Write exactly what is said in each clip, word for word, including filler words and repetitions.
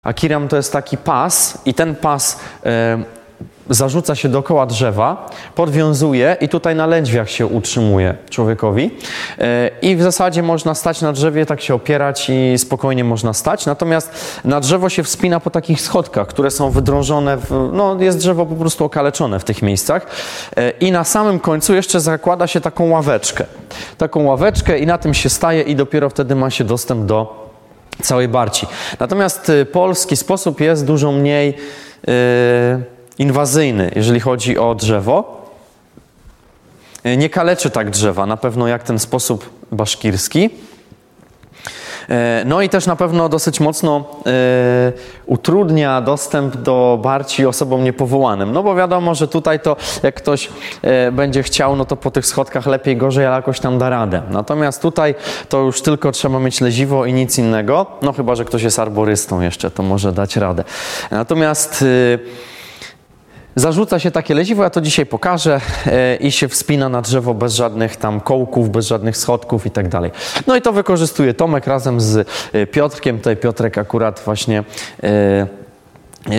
Akiram to jest taki pas i ten pas e, zarzuca się dookoła drzewa, podwiązuje i tutaj na lędźwiach się utrzymuje człowiekowi. E, I w zasadzie można stać na drzewie, tak się opierać i spokojnie można stać. Natomiast na drzewo się wspina po takich schodkach, które są wydrążone, w, no jest drzewo po prostu okaleczone w tych miejscach. E, I na samym końcu jeszcze zakłada się taką ławeczkę. Taką ławeczkę i na tym się staje i dopiero wtedy ma się dostęp do całej barci. Natomiast polski sposób jest dużo mniej yy, inwazyjny, jeżeli chodzi o drzewo. Yy, nie kaleczy tak drzewa, na pewno jak ten sposób baszkirski. Yy, no i też na pewno dosyć mocno yy, utrudnia dostęp do barci osobom niepowołanym. No bo wiadomo, że tutaj to jak ktoś yy, będzie chciał, no to po tych schodkach lepiej, gorzej, ale jakoś tam da radę. Natomiast tutaj to już tylko trzeba mieć leziwo i nic innego. No chyba, że ktoś jest arborystą jeszcze, to może dać radę. Natomiast yy, zarzuca się takie leziwo, ja to dzisiaj pokażę yy, i się wspina na drzewo bez żadnych tam kołków, bez żadnych schodków i tak dalej. No i to wykorzystuje Tomek razem z yy, Piotrkiem. Tutaj Piotrek akurat właśnie yy, yy,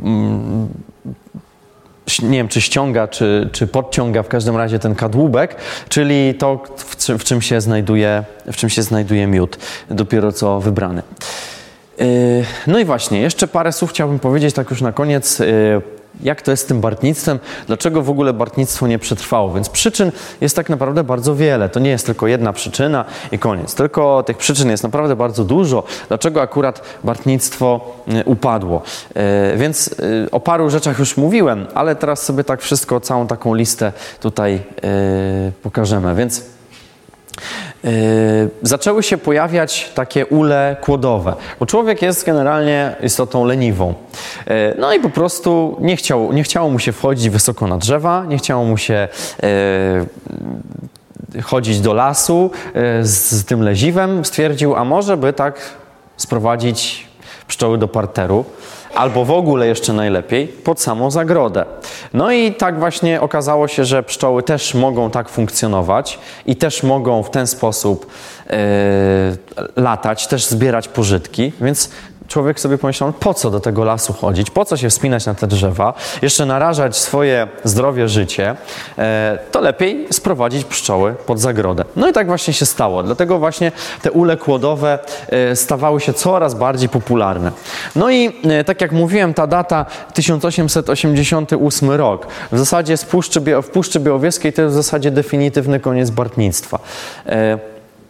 yy, nie wiem, czy ściąga, czy, czy podciąga w każdym razie ten kadłubek, czyli to, w, w, czym się znajduje, w czym się znajduje miód, dopiero co wybrany. Yy, no i właśnie, jeszcze parę słów chciałbym powiedzieć tak już na koniec, yy, jak to jest z tym bartnictwem, dlaczego w ogóle bartnictwo nie przetrwało. Więc przyczyn jest tak naprawdę bardzo wiele. To nie jest tylko jedna przyczyna i koniec. Tylko tych przyczyn jest naprawdę bardzo dużo. Dlaczego akurat bartnictwo upadło. Yy, więc yy, o paru rzeczach już mówiłem, ale teraz sobie tak wszystko, całą taką listę tutaj yy, pokażemy. Więc Yy, zaczęły się pojawiać takie ule kłodowe, bo człowiek jest generalnie istotą leniwą. Yy, no i po prostu nie chciał, nie chciało mu się wchodzić wysoko na drzewa, nie chciało mu się yy, chodzić do lasu yy, z, z tym leziwem. Stwierdził, a może by tak sprowadzić pszczoły do parteru, albo w ogóle jeszcze najlepiej pod samą zagrodę. No i tak właśnie okazało się, że pszczoły też mogą tak funkcjonować i też mogą w ten sposób yy, latać, też zbierać pożytki, więc człowiek sobie pomyślał, po co do tego lasu chodzić, po co się wspinać na te drzewa, jeszcze narażać swoje zdrowie, życie, e, to lepiej sprowadzić pszczoły pod zagrodę. No i tak właśnie się stało, dlatego właśnie te ule kłodowe e, stawały się coraz bardziej popularne. No i e, tak jak mówiłem, ta data tysiąc osiemset osiemdziesiąty ósmy rok, w zasadzie z Puszczy, w Puszczy Białowieskiej to jest w zasadzie definitywny koniec bartnictwa. E,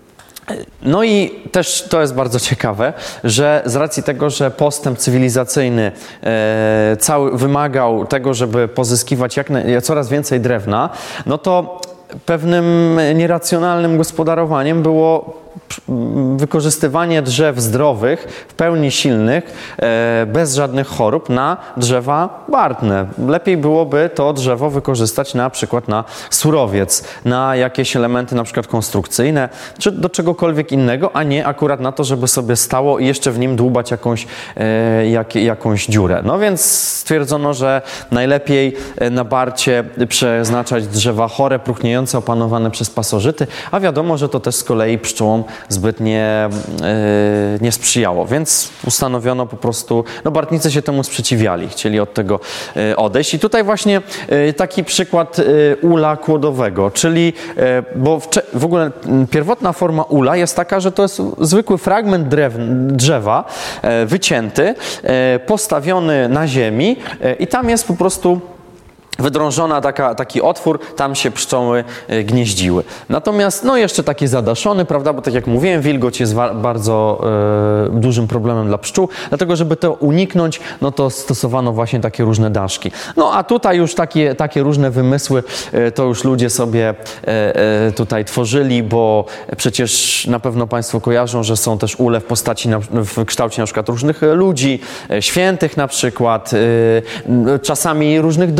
No i też to jest bardzo ciekawe, że z racji tego, że postęp cywilizacyjny e, cały wymagał tego, żeby pozyskiwać jak na, coraz więcej drewna, no to pewnym nieracjonalnym gospodarowaniem było wykorzystywanie drzew zdrowych, w pełni silnych, e, bez żadnych chorób na drzewa bartne. Lepiej byłoby to drzewo wykorzystać na przykład na surowiec, na jakieś elementy na przykład konstrukcyjne, czy do czegokolwiek innego, a nie akurat na to, żeby sobie stało i jeszcze w nim dłubać jakąś, e, jak, jakąś dziurę. No więc stwierdzono, że najlepiej na barcie przeznaczać drzewa chore, próchniejące, opanowane przez pasożyty, a wiadomo, że to też z kolei pszczołom zbytnie yy, nie sprzyjało, więc ustanowiono po prostu, no bartnicy się temu sprzeciwiali, chcieli od tego yy, odejść. I tutaj właśnie yy, taki przykład yy, ula kłodowego, czyli, yy, bo w, w ogóle yy, pierwotna forma ula jest taka, że to jest zwykły fragment drew, drzewa, yy, wycięty, yy, postawiony na ziemi yy, i tam jest po prostu wydrążona taka, taki otwór, tam się pszczoły y, gnieździły. Natomiast, no jeszcze taki zadaszony, prawda, bo tak jak mówiłem, wilgoć jest wa- bardzo y, dużym problemem dla pszczół, dlatego żeby to uniknąć, no to stosowano właśnie takie różne daszki. No a tutaj już takie, takie różne wymysły y, to już ludzie sobie y, y, tutaj tworzyli, bo przecież na pewno Państwo kojarzą, że są też ule w postaci, na, w kształcie na przykład różnych ludzi, y, świętych na przykład, y, y, czasami różnych domków,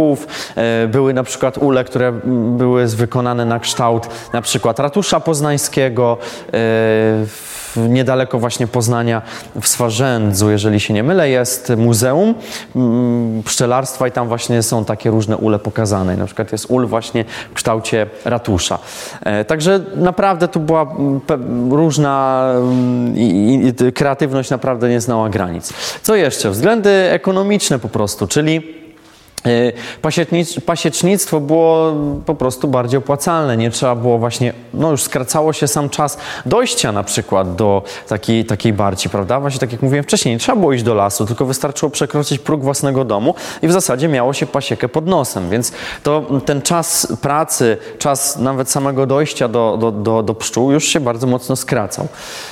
pszczółów. Były na przykład ule, które były wykonane na kształt na przykład ratusza poznańskiego, niedaleko właśnie Poznania w Swarzędzu, jeżeli się nie mylę, jest muzeum pszczelarstwa i tam właśnie są takie różne ule pokazane. Na przykład jest ul właśnie w kształcie ratusza. Także naprawdę tu była różna i, i kreatywność naprawdę nie znała granic. Co jeszcze? Względy ekonomiczne po prostu, czyli pasiecznictwo było po prostu bardziej opłacalne. Nie trzeba było właśnie, no już skracało się sam czas dojścia na przykład do takiej, takiej barci, prawda? Właśnie tak jak mówiłem wcześniej, nie trzeba było iść do lasu, tylko wystarczyło przekroczyć próg własnego domu i w zasadzie miało się pasiekę pod nosem, więc to ten czas pracy, czas nawet samego dojścia do, do, do, do pszczół już się bardzo mocno skracał.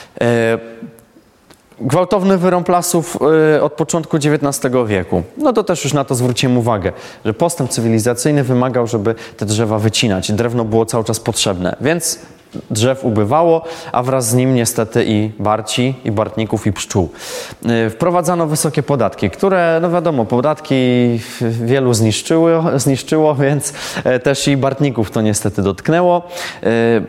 Gwałtowny wyrąb lasów y, od początku dziewiętnastego wieku. No to też już na to zwróciłem uwagę, że postęp cywilizacyjny wymagał, żeby te drzewa wycinać. Drewno było cały czas potrzebne, więc drzew ubywało, a wraz z nim niestety i barci, i bartników, i pszczół. Y, wprowadzano wysokie podatki, które, no wiadomo, podatki wielu zniszczyły, zniszczyło, więc y, też i bartników to niestety dotknęło. Y,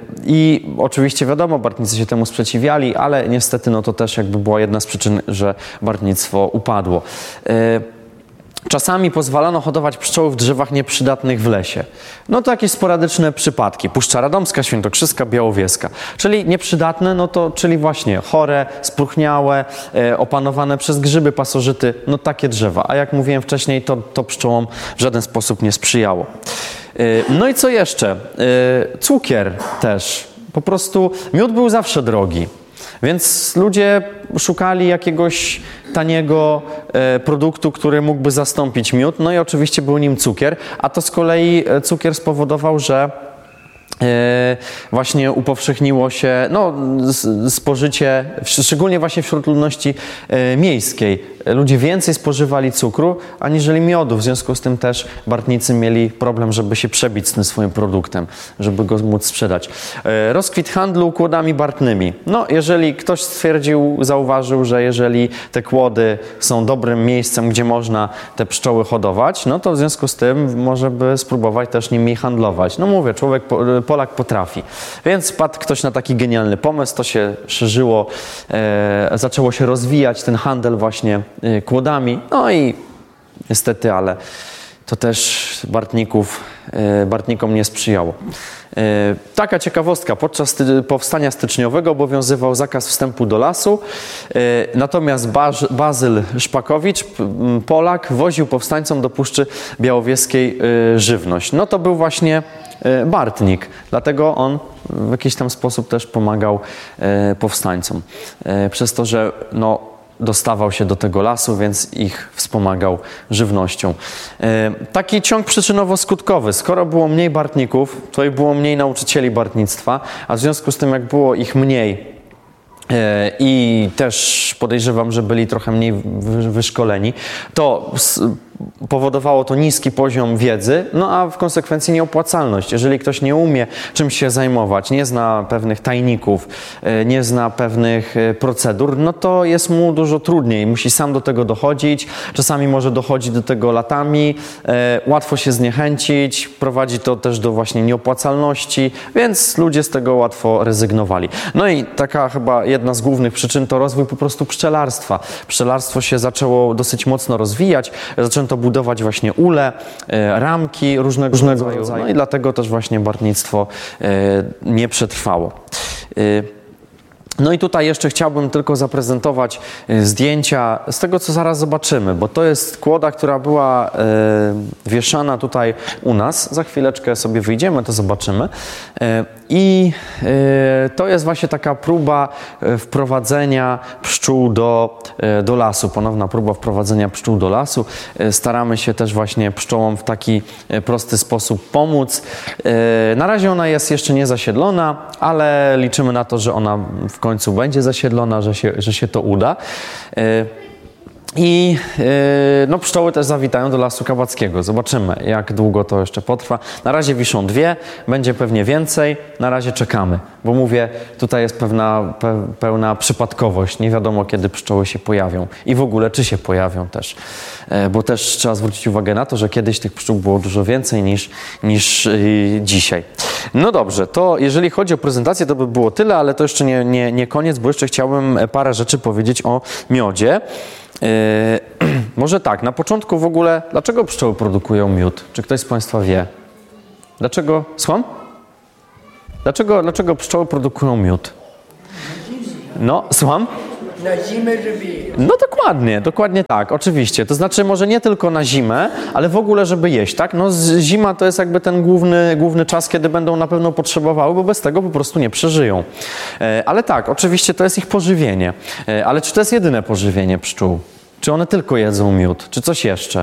I oczywiście wiadomo, bartnicy się temu sprzeciwiali, ale niestety no to też jakby była jedna z przyczyn, że bartnictwo upadło. Y, Czasami pozwalano hodować pszczoły w drzewach nieprzydatnych w lesie. No to jakieś sporadyczne przypadki. Puszcza Radomska, Świętokrzyska, Białowieska. Czyli nieprzydatne, no to czyli właśnie chore, spróchniałe, e, opanowane przez grzyby, pasożyty, no takie drzewa. A jak mówiłem wcześniej, to, to pszczołom w żaden sposób nie sprzyjało. E, no i co jeszcze? E, cukier też. Po prostu miód był zawsze drogi. Więc ludzie szukali jakiegoś taniego e, produktu, który mógłby zastąpić miód, no i oczywiście był nim cukier, a to z kolei cukier spowodował, że e, właśnie upowszechniło się no, spożycie, szczególnie właśnie wśród ludności e, miejskiej. Ludzie więcej spożywali cukru, aniżeli miodu. W związku z tym też bartnicy mieli problem, żeby się przebić z tym swoim produktem, żeby go móc sprzedać. E, rozkwit handlu kłodami bartnymi. No, jeżeli ktoś stwierdził, zauważył, że jeżeli te kłody są dobrym miejscem, gdzie można te pszczoły hodować, no to w związku z tym może by spróbować też nimi handlować. No mówię, człowiek, Polak potrafi. Więc padł ktoś na taki genialny pomysł, to się szerzyło, e, zaczęło się rozwijać ten handel właśnie kłodami, no i niestety, ale to też bartników, bartnikom nie sprzyjało. Taka ciekawostka, podczas powstania styczniowego obowiązywał zakaz wstępu do lasu, natomiast Bazyl Szpakowicz, Polak, woził powstańcom do Puszczy Białowieskiej żywność. No to był właśnie bartnik, dlatego on w jakiś tam sposób też pomagał powstańcom. Przez to, że no, dostawał się do tego lasu, więc ich wspomagał żywnością. E, taki ciąg przyczynowo-skutkowy. Skoro było mniej bartników, to i było mniej nauczycieli bartnictwa, a w związku z tym, jak było ich mniej e, i też podejrzewam, że byli trochę mniej wyszkoleni, to s, powodowało to niski poziom wiedzy, no a w konsekwencji nieopłacalność. Jeżeli ktoś nie umie czymś się zajmować, nie zna pewnych tajników, nie zna pewnych procedur, no to jest mu dużo trudniej. Musi sam do tego dochodzić, czasami może dochodzić do tego latami, łatwo się zniechęcić, prowadzi to też do właśnie nieopłacalności, więc ludzie z tego łatwo rezygnowali. No i taka chyba jedna z głównych przyczyn to rozwój po prostu pszczelarstwa. Pszczelarstwo się zaczęło dosyć mocno rozwijać, zaczęto budować właśnie ule, e, ramki różnego, różnego rodzaju. No i dlatego też właśnie bartnictwo e, nie przetrwało. E, No i tutaj jeszcze chciałbym tylko zaprezentować zdjęcia z tego, co zaraz zobaczymy, bo to jest kłoda, która była e, wieszana tutaj u nas. Za chwileczkę sobie wyjdziemy, to zobaczymy. E, I e, to jest właśnie taka próba wprowadzenia pszczół do, e, do lasu, ponowna próba wprowadzenia pszczół do lasu. E, staramy się też właśnie pszczołom w taki prosty sposób pomóc. E, na razie ona jest jeszcze nie zasiedlona, ale liczymy na to, że ona w końcu będzie zasiedlona, że się, że się to uda. I yy, no, pszczoły też zawitają do Lasu Kabackiego. Zobaczymy, jak długo to jeszcze potrwa. Na razie wiszą dwie, będzie pewnie więcej. Na razie czekamy, bo mówię, tutaj jest pewna, pe, pełna przypadkowość. Nie wiadomo, kiedy pszczoły się pojawią i w ogóle, czy się pojawią też. Yy, bo też trzeba zwrócić uwagę na to, że kiedyś tych pszczół było dużo więcej niż, niż yy, dzisiaj. No dobrze, to jeżeli chodzi o prezentację, to by było tyle, ale to jeszcze nie, nie, nie koniec, bo jeszcze chciałbym parę rzeczy powiedzieć o miodzie. Yy, może tak, na początku w ogóle, dlaczego pszczoły produkują miód? Czy ktoś z Państwa wie? Dlaczego? Słucham? Dlaczego, dlaczego pszczoły produkują miód? No, słucham? Na zimę, żeby... No dokładnie, dokładnie tak, oczywiście. To znaczy może nie tylko na zimę, ale w ogóle, żeby jeść, tak? No zima to jest jakby ten główny, główny czas, kiedy będą na pewno potrzebowały, bo bez tego po prostu nie przeżyją. E, ale tak, oczywiście to jest ich pożywienie. E, ale czy to jest jedyne pożywienie pszczół? Czy one tylko jedzą miód? Czy coś jeszcze?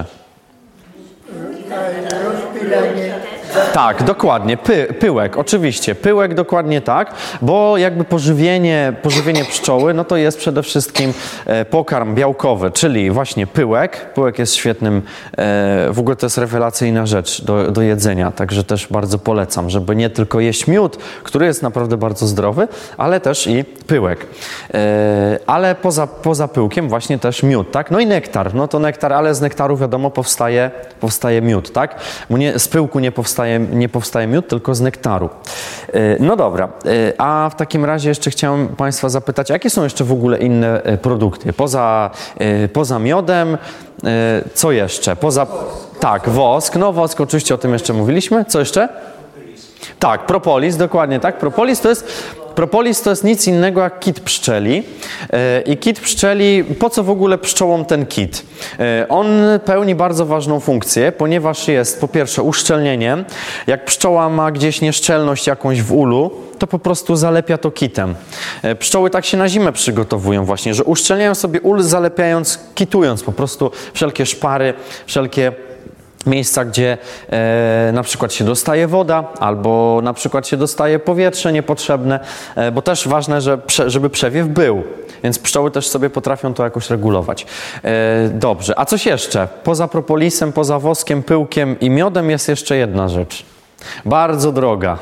Rozpylanie. Tak, dokładnie. Py, pyłek, oczywiście. Pyłek dokładnie tak, bo jakby pożywienie, pożywienie pszczoły, no to jest przede wszystkim e, pokarm białkowy, czyli właśnie pyłek. Pyłek jest świetnym, e, w ogóle to jest rewelacyjna rzecz do, do jedzenia, także też bardzo polecam, żeby nie tylko jeść miód, który jest naprawdę bardzo zdrowy, ale też i pyłek. E, ale poza, poza pyłkiem właśnie też miód, tak? No i nektar, no to nektar, ale z nektaru wiadomo powstaje, powstaje miód, tak? Bo nie, z pyłku nie powstaje nie powstaje miód, tylko z nektaru. No dobra, a w takim razie jeszcze chciałem Państwa zapytać, jakie są jeszcze w ogóle inne produkty? Poza, poza miodem, co jeszcze? Poza, tak, wosk, no wosk oczywiście o tym jeszcze mówiliśmy. Co jeszcze? Tak, propolis, dokładnie tak. Propolis to jest Propolis to jest nic innego jak kit pszczeli. I kit pszczeli, po co w ogóle pszczołom ten kit? On pełni bardzo ważną funkcję, ponieważ jest po pierwsze uszczelnieniem. Jak pszczoła ma gdzieś nieszczelność jakąś w ulu, to po prostu zalepia to kitem. Pszczoły tak się na zimę przygotowują właśnie, że uszczelniają sobie ul, zalepiając, kitując po prostu wszelkie szpary, wszelkie miejsca, gdzie e, na przykład się dostaje woda, albo na przykład się dostaje powietrze niepotrzebne, e, bo też ważne, że prze, żeby przewiew był, więc pszczoły też sobie potrafią to jakoś regulować. E, dobrze, a coś jeszcze? Poza propolisem, poza woskiem, pyłkiem i miodem jest jeszcze jedna rzecz. Bardzo droga.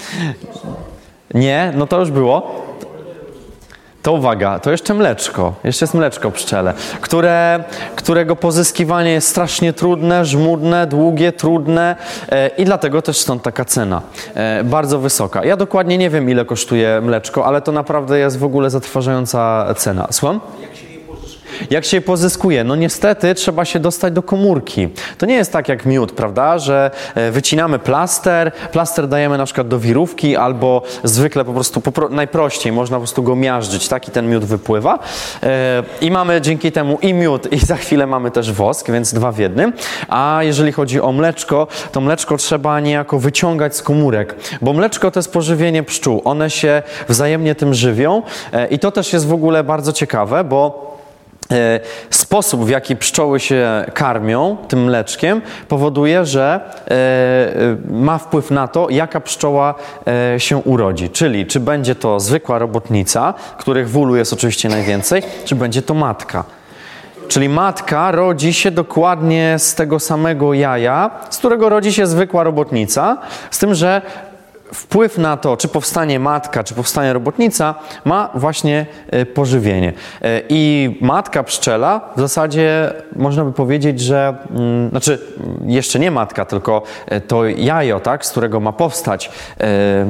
Nie? No to już było. To uwaga, to jeszcze mleczko, jeszcze jest mleczko pszczele, które, którego pozyskiwanie jest strasznie trudne, żmudne, długie, trudne e, i dlatego też stąd taka cena, e, bardzo wysoka. Ja dokładnie nie wiem, ile kosztuje mleczko, ale to naprawdę jest w ogóle zatrważająca cena. Słucham? Jak się je pozyskuje? No niestety trzeba się dostać do komórki. To nie jest tak jak miód, prawda, że wycinamy plaster, plaster dajemy na przykład do wirówki albo zwykle po prostu po, najprościej można po prostu go miażdżyć, tak, i ten miód wypływa. I mamy dzięki temu i miód, i za chwilę mamy też wosk, więc dwa w jednym. A jeżeli chodzi o mleczko, to mleczko trzeba niejako wyciągać z komórek, bo mleczko to jest pożywienie pszczół. One się wzajemnie tym żywią i to też jest w ogóle bardzo ciekawe, bo sposób, w jaki pszczoły się karmią tym mleczkiem, powoduje, że e, ma wpływ na to, jaka pszczoła e, się urodzi. Czyli czy będzie to zwykła robotnica, których w ulu jest oczywiście najwięcej, czy będzie to matka. Czyli matka rodzi się dokładnie z tego samego jaja, z którego rodzi się zwykła robotnica, z tym, że wpływ na to, czy powstanie matka, czy powstanie robotnica, ma właśnie pożywienie. I matka pszczela w zasadzie można by powiedzieć, że, mm, znaczy jeszcze nie matka, tylko to jajo, tak, z którego ma powstać e,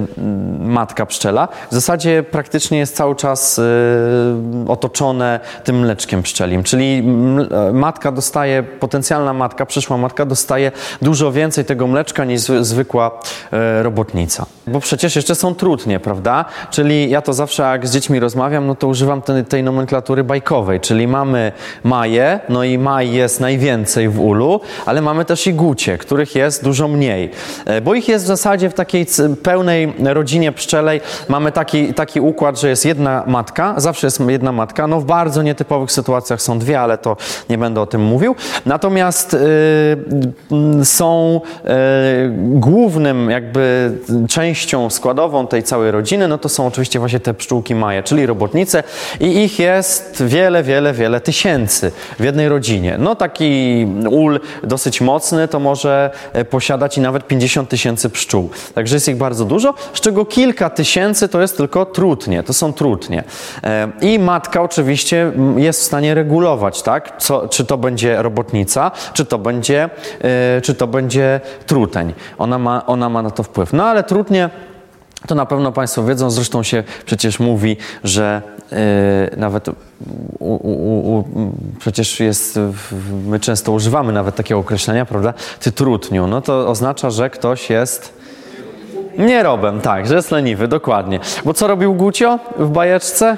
matka pszczela, w zasadzie praktycznie jest cały czas e, otoczone tym mleczkiem pszczelim. Czyli matka dostaje, potencjalna matka, przyszła matka dostaje dużo więcej tego mleczka niż zwykła e, robotnica. Bo przecież jeszcze są trutnie, prawda? Czyli ja to zawsze jak z dziećmi rozmawiam, no to używam tej, tej nomenklatury bajkowej, czyli mamy maje, no i maj jest najwięcej w ulu, ale mamy też i gucie, których jest dużo mniej. Bo ich jest w zasadzie w takiej pełnej rodzinie pszczelej, mamy taki, taki układ, że jest jedna matka, zawsze jest jedna matka, no w bardzo nietypowych sytuacjach są dwie, ale to nie będę o tym mówił. Natomiast yy, są yy, głównym jakby częścią częścią składową tej całej rodziny, no to są oczywiście właśnie te pszczółki maje, czyli robotnice i ich jest wiele, wiele, wiele tysięcy w jednej rodzinie. No taki ul dosyć mocny to może posiadać i nawet pięćdziesiąt tysięcy pszczół. Także jest ich bardzo dużo, z czego kilka tysięcy to jest tylko trutnie, to są trutnie. I matka oczywiście jest w stanie regulować, tak? Co, czy to będzie robotnica, czy to będzie, czy to będzie truteń. Ona ma, ona ma na to wpływ. No ale trutnie to na pewno Państwo wiedzą, zresztą się przecież mówi, że yy, nawet u, u, u, przecież jest, my często używamy nawet takiego określenia, prawda? Ty trutniu. No to oznacza, że ktoś jest nierobem, tak, że jest leniwy, dokładnie. Bo co robił Gucio w bajeczce?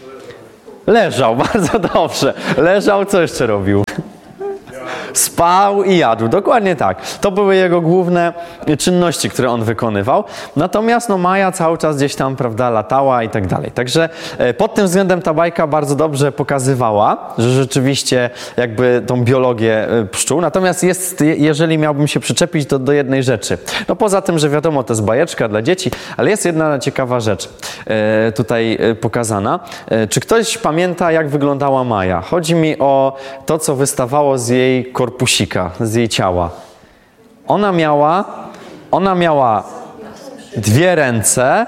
Leżał, bardzo dobrze. Leżał, co jeszcze robił? Spał i jadł, dokładnie tak. To były jego główne czynności, które on wykonywał. Natomiast no, Maja cały czas gdzieś tam, prawda, latała i tak dalej. Także e, pod tym względem ta bajka bardzo dobrze pokazywała, że rzeczywiście jakby tą biologię e, pszczół. Natomiast jest, jeżeli miałbym się przyczepić do, do jednej rzeczy. No poza tym, że wiadomo, to jest bajeczka dla dzieci, ale jest jedna ciekawa rzecz e, tutaj e, pokazana. E, czy ktoś pamięta, jak wyglądała Maja? Chodzi mi o to, co wystawało z jej korpusika, z jej ciała. Ona miała, ona miała dwie ręce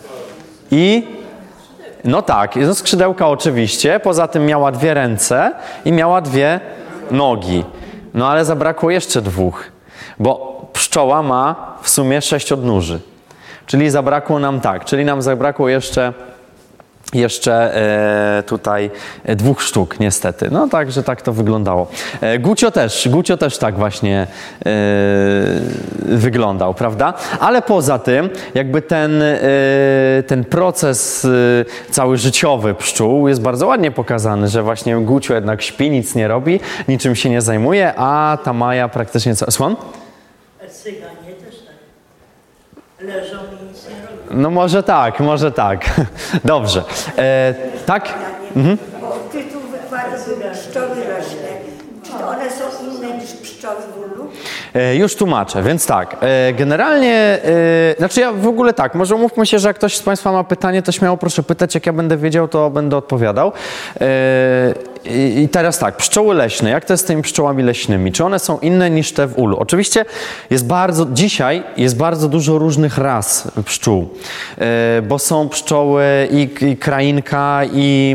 i no tak, no skrzydełka oczywiście, poza tym miała dwie ręce i miała dwie nogi. No ale zabrakło jeszcze dwóch, bo pszczoła ma w sumie sześć odnóży. Czyli zabrakło nam tak, czyli nam zabrakło jeszcze Jeszcze e, tutaj e, dwóch sztuk, niestety. No tak, że tak to wyglądało. E, Gucio też, Gucio też tak właśnie e, wyglądał, prawda? Ale poza tym, jakby ten, e, ten proces e, cały życiowy pszczół jest bardzo ładnie pokazany, że właśnie Gucio jednak śpi, nic nie robi, niczym się nie zajmuje, a ta Maja praktycznie co? Słucham? Cyganie też tak. Leżą i nic nie robią. No może tak, może tak. Dobrze. E, tak? Mhm. Bo tytuł wykładu był pszczoły leśne. Czy to one są inne niż pszczoły w ulu? E, już tłumaczę, więc tak. E, generalnie, e, znaczy ja w ogóle tak, może umówmy się, że jak ktoś z Państwa ma pytanie, to śmiało proszę pytać, jak ja będę wiedział, to będę odpowiadał. E, i, I teraz tak, pszczoły leśne, jak to jest z tymi pszczołami leśnymi? Czy one są inne niż te w ulu? Oczywiście jest bardzo, dzisiaj jest bardzo dużo różnych ras pszczół, e, bo są pszczoły i, i krainka, i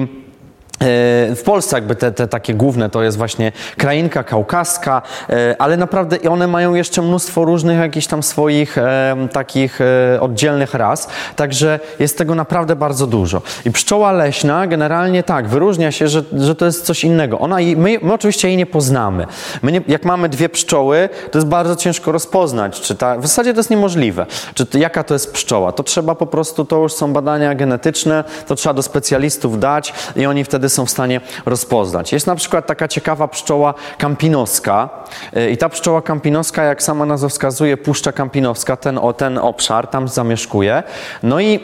w Polsce jakby te, te takie główne to jest właśnie krainka kaukaska, ale naprawdę i one mają jeszcze mnóstwo różnych jakichś tam swoich e, takich e, oddzielnych ras, także jest tego naprawdę bardzo dużo. I pszczoła leśna generalnie tak, wyróżnia się, że, że to jest coś innego. Ona, my, my oczywiście jej nie poznamy. My nie, jak mamy dwie pszczoły, to jest bardzo ciężko rozpoznać, czy ta, w zasadzie to jest niemożliwe, czy to, jaka to jest pszczoła. To trzeba po prostu, to już są badania genetyczne, to trzeba do specjalistów dać i oni wtedy są w stanie rozpoznać. Jest na przykład taka ciekawa pszczoła kampinoska i ta pszczoła kampinoska, jak sama nazwa wskazuje, Puszcza Kampinoska, ten, o, ten obszar tam zamieszkuje. No i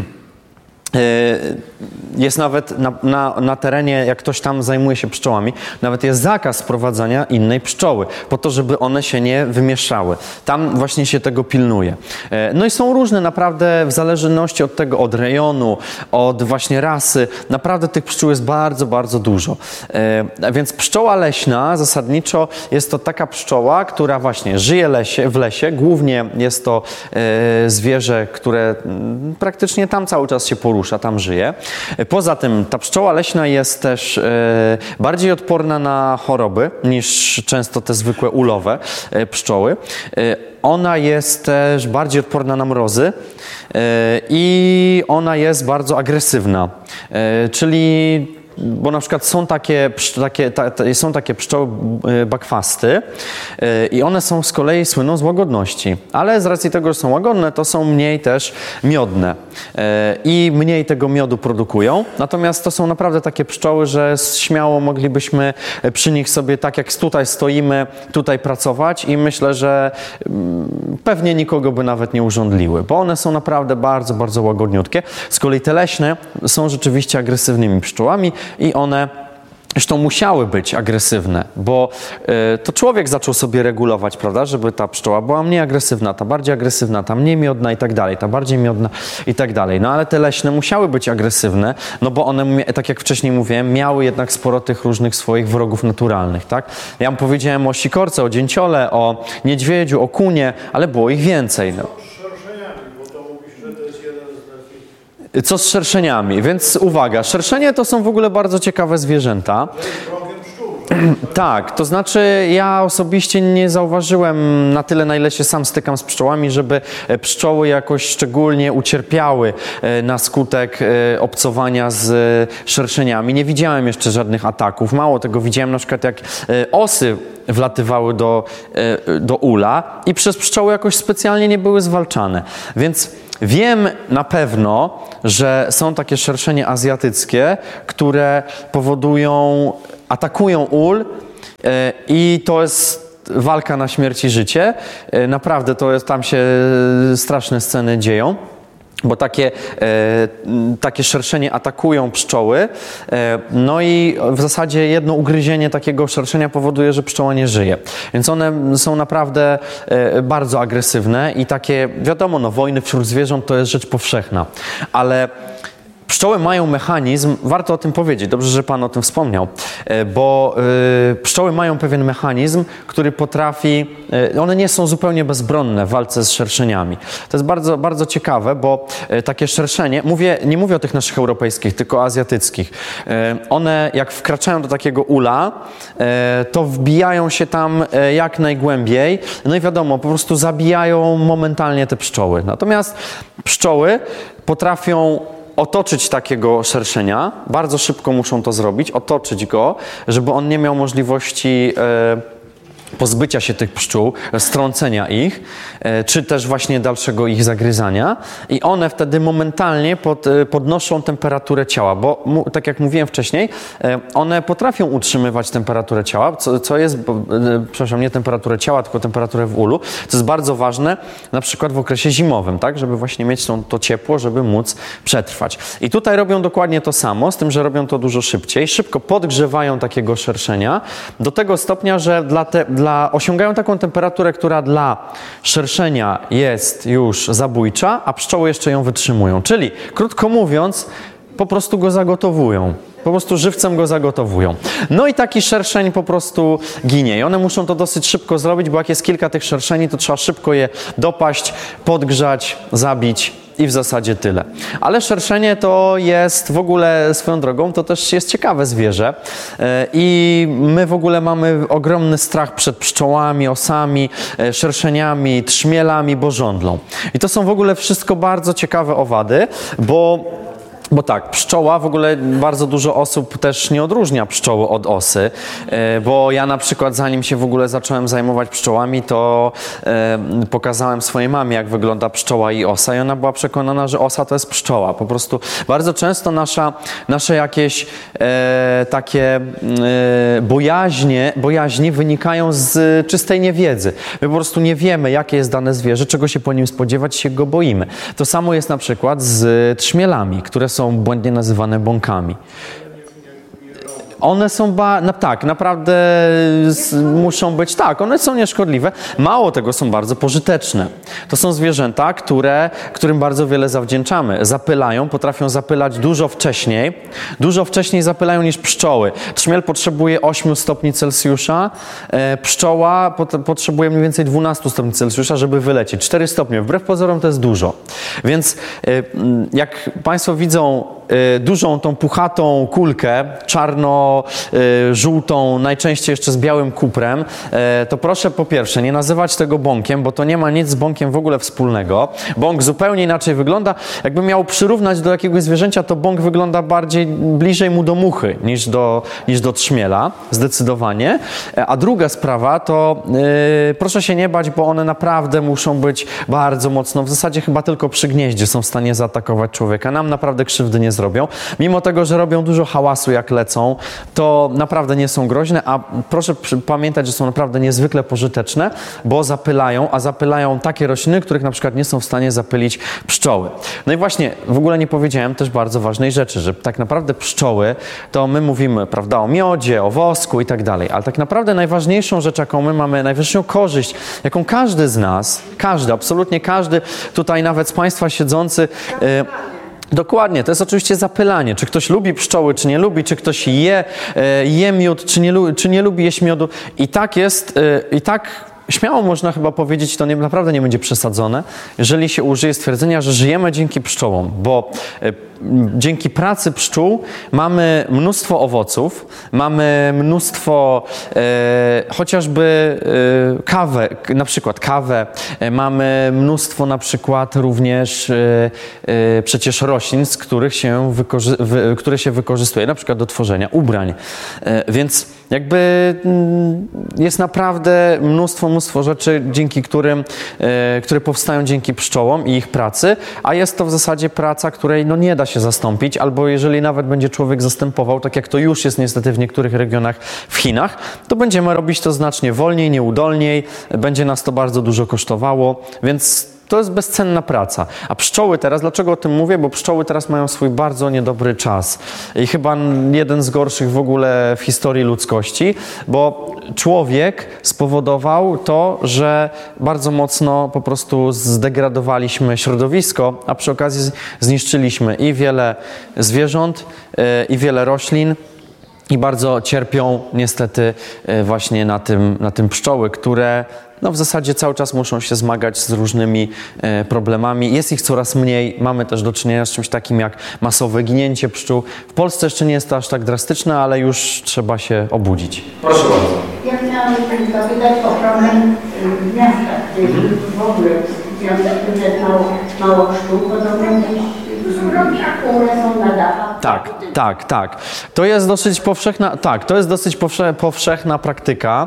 jest nawet na, na, na terenie, jak ktoś tam zajmuje się pszczołami, nawet jest zakaz sprowadzania innej pszczoły, po to, żeby one się nie wymieszały. Tam właśnie się tego pilnuje. No i są różne naprawdę, w zależności od tego, od rejonu, od właśnie rasy, naprawdę tych pszczół jest bardzo, bardzo dużo. Więc pszczoła leśna zasadniczo jest to taka pszczoła, która właśnie żyje lesie, w lesie, głównie jest to zwierzę, które praktycznie tam cały czas się porusza, tam żyje. Poza tym ta pszczoła leśna jest też e, bardziej odporna na choroby niż często te zwykłe ulowe e, pszczoły. E, ona jest też bardziej odporna na mrozy e, i ona jest bardzo agresywna, e, czyli bo na przykład są takie, takie, ta, ta, są takie pszczoły bakwasty yy, i one są z kolei słyną z łagodności, ale z racji tego, że są łagodne, to są mniej też miodne yy, i mniej tego miodu produkują. Natomiast to są naprawdę takie pszczoły, że śmiało moglibyśmy przy nich sobie, tak jak tutaj stoimy, tutaj pracować i myślę, że yy, pewnie nikogo by nawet nie urządliły, bo one są naprawdę bardzo, bardzo łagodniutkie. Z kolei te leśne są rzeczywiście agresywnymi pszczołami i one Zresztą musiały być agresywne, bo y, to człowiek zaczął sobie regulować, prawda, żeby ta pszczoła była mniej agresywna, ta bardziej agresywna, ta mniej miodna i tak dalej, ta bardziej miodna i tak dalej. No ale te leśne musiały być agresywne, no bo one, tak jak wcześniej mówiłem, miały jednak sporo tych różnych swoich wrogów naturalnych, tak? Ja wam powiedziałem o sikorce, o dzięciole, o niedźwiedziu, o kunie, ale było ich więcej. No. Co z szerszeniami? Więc uwaga, szerszenie to są w ogóle bardzo ciekawe zwierzęta. Tak, to znaczy ja osobiście nie zauważyłem na tyle, na ile się sam stykam z pszczołami, żeby pszczoły jakoś szczególnie ucierpiały na skutek obcowania z szerszeniami. Nie widziałem jeszcze żadnych ataków. Mało tego, widziałem na przykład jak osy wlatywały do, do ula i przez pszczoły jakoś specjalnie nie były zwalczane. Więc wiem na pewno, że są takie szerszenie azjatyckie, które powodują, atakują ul i to jest walka na śmierć i życie. Naprawdę to jest, tam się straszne sceny dzieją. Bo takie, e, takie szerszenie atakują pszczoły, e, no i w zasadzie jedno ugryzienie takiego szerszenia powoduje, że pszczoła nie żyje. Więc one są naprawdę e, bardzo agresywne i takie, wiadomo, no wojny wśród zwierząt to jest rzecz powszechna, ale pszczoły mają mechanizm, warto o tym powiedzieć, dobrze, że Pan o tym wspomniał, bo y, pszczoły mają pewien mechanizm, który potrafi, y, one nie są zupełnie bezbronne w walce z szerszeniami. To jest bardzo, bardzo ciekawe, bo y, takie szerszenie, mówię, nie mówię o tych naszych europejskich, tylko azjatyckich, y, one jak wkraczają do takiego ula, y, to wbijają się tam y, jak najgłębiej, no i wiadomo, po prostu zabijają momentalnie te pszczoły. Natomiast pszczoły potrafią otoczyć takiego szerszenia, bardzo szybko muszą to zrobić, otoczyć go, żeby on nie miał możliwości e, pozbycia się tych pszczół, strącenia ich, e, czy też właśnie dalszego ich zagryzania i one wtedy momentalnie pod, e, podnoszą temperaturę ciała, bo mu, tak jak mówiłem wcześniej, e, one potrafią utrzymywać temperaturę ciała, co, co jest, e, przepraszam, nie temperaturę ciała, tylko temperaturę w ulu, co jest bardzo ważne na przykład w okresie zimowym, tak, żeby właśnie mieć to, to ciepło, żeby móc przetrwać. I tutaj robią dokładnie to samo, z tym, że robią to dużo szybciej, szybko podgrzewają takiego szerszenia do tego stopnia, że dla te, Dla, osiągają taką temperaturę, która dla szerszenia jest już zabójcza, a pszczoły jeszcze ją wytrzymują. Czyli, krótko mówiąc, po prostu go zagotowują. Po prostu żywcem go zagotowują. No i taki szerszeń po prostu ginie. I one muszą to dosyć szybko zrobić, bo jak jest kilka tych szerszeni, to trzeba szybko je dopaść, podgrzać, zabić i w zasadzie tyle. Ale szerszenie to jest w ogóle swoją drogą, to też jest ciekawe zwierzę i my w ogóle mamy ogromny strach przed pszczołami, osami, szerszeniami, trzmielami, bożądlą. I to są w ogóle wszystko bardzo ciekawe owady, bo Bo tak, pszczoła, w ogóle bardzo dużo osób też nie odróżnia pszczoły od osy, bo ja na przykład zanim się w ogóle zacząłem zajmować pszczołami, to pokazałem swojej mamie, jak wygląda pszczoła i osa i ona była przekonana, że osa to jest pszczoła. Po prostu bardzo często nasza, nasze jakieś e, takie e, bojaźnie, bojaźni wynikają z czystej niewiedzy. My po prostu nie wiemy, jakie jest dane zwierzę, czego się po nim spodziewać, się go boimy. To samo jest na przykład z trzmielami, które są błędnie nazywane bąkami. One są, ba- no tak, naprawdę z, muszą być, tak, one są nieszkodliwe. Mało tego, są bardzo pożyteczne. To są zwierzęta, które, którym bardzo wiele zawdzięczamy. Zapylają, potrafią zapylać dużo wcześniej. Dużo wcześniej zapylają niż pszczoły. Trzmiel potrzebuje osiem stopni Celsjusza, e, pszczoła pot- potrzebuje mniej więcej dwanaście stopni Celsjusza, żeby wylecieć. cztery stopnie, wbrew pozorom to jest dużo. Więc e, jak Państwo widzą e, dużą tą puchatą kulkę, czarno żółtą, najczęściej jeszcze z białym kuprem, to proszę po pierwsze nie nazywać tego bąkiem, bo to nie ma nic z bąkiem w ogóle wspólnego. Bąk zupełnie inaczej wygląda. Jakbym miał przyrównać do jakiegoś zwierzęcia, to bąk wygląda bardziej, bliżej mu do muchy niż do, niż do trzmiela, zdecydowanie. A druga sprawa to yy, proszę się nie bać, bo one naprawdę muszą być bardzo mocno, w zasadzie chyba tylko przy gnieździe są w stanie zaatakować człowieka. Nam naprawdę krzywdy nie zrobią. Mimo tego, że robią dużo hałasu jak lecą, to naprawdę nie są groźne, a proszę pamiętać, że są naprawdę niezwykle pożyteczne, bo zapylają, a zapylają takie rośliny, których na przykład nie są w stanie zapylić pszczoły. No i właśnie, w ogóle nie powiedziałem też bardzo ważnej rzeczy, że tak naprawdę pszczoły, to my mówimy, prawda, o miodzie, o wosku i tak dalej, ale tak naprawdę najważniejszą rzecz, jaką my mamy, najwyższą korzyść, jaką każdy z nas, każdy, absolutnie każdy, tutaj nawet z Państwa siedzący, e, dokładnie, to jest oczywiście zapylanie. Czy ktoś lubi pszczoły, czy nie lubi, czy ktoś je, e, je miód, czy nie, czy nie lubi jeść miodu. I tak jest, e, i tak śmiało można chyba powiedzieć, to nie, naprawdę nie będzie przesadzone, jeżeli się użyje stwierdzenia, że żyjemy dzięki pszczołom, bo e, dzięki pracy pszczół mamy mnóstwo owoców, mamy mnóstwo e, chociażby e, kawę, na przykład kawę, e, mamy mnóstwo na przykład również e, e, przecież roślin, z których się, wykorzy- wy, które się wykorzystuje, na przykład do tworzenia ubrań. E, więc jakby mm, jest naprawdę mnóstwo, mnóstwo rzeczy, dzięki którym, e, które powstają dzięki pszczołom i ich pracy, a jest to w zasadzie praca, której no nie da się zastąpić, albo jeżeli nawet będzie człowiek zastępował, tak jak to już jest niestety w niektórych regionach w Chinach, to będziemy robić to znacznie wolniej, nieudolniej, będzie nas to bardzo dużo kosztowało, więc to jest bezcenna praca. A pszczoły teraz, dlaczego o tym mówię? Bo pszczoły teraz mają swój bardzo niedobry czas. I chyba jeden z gorszych w ogóle w historii ludzkości, bo człowiek spowodował to, że bardzo mocno po prostu zdegradowaliśmy środowisko, a przy okazji zniszczyliśmy i wiele zwierząt, i wiele roślin. I bardzo cierpią niestety właśnie na tym, na tym pszczoły, które no w zasadzie cały czas muszą się zmagać z różnymi e, problemami. Jest ich coraz mniej. Mamy też do czynienia z czymś takim jak masowe ginięcie pszczół. W Polsce jeszcze nie jest to aż tak drastyczne, ale już trzeba się obudzić. Proszę bardzo. Ja chciałam zapytać o problem miasta, gdzie w ogóle jest mało, mało pszczół, to zrobią one są na dachach. Tak, tak, tak. To jest dosyć powszechna, tak, to jest dosyć powsze, powszechna praktyka,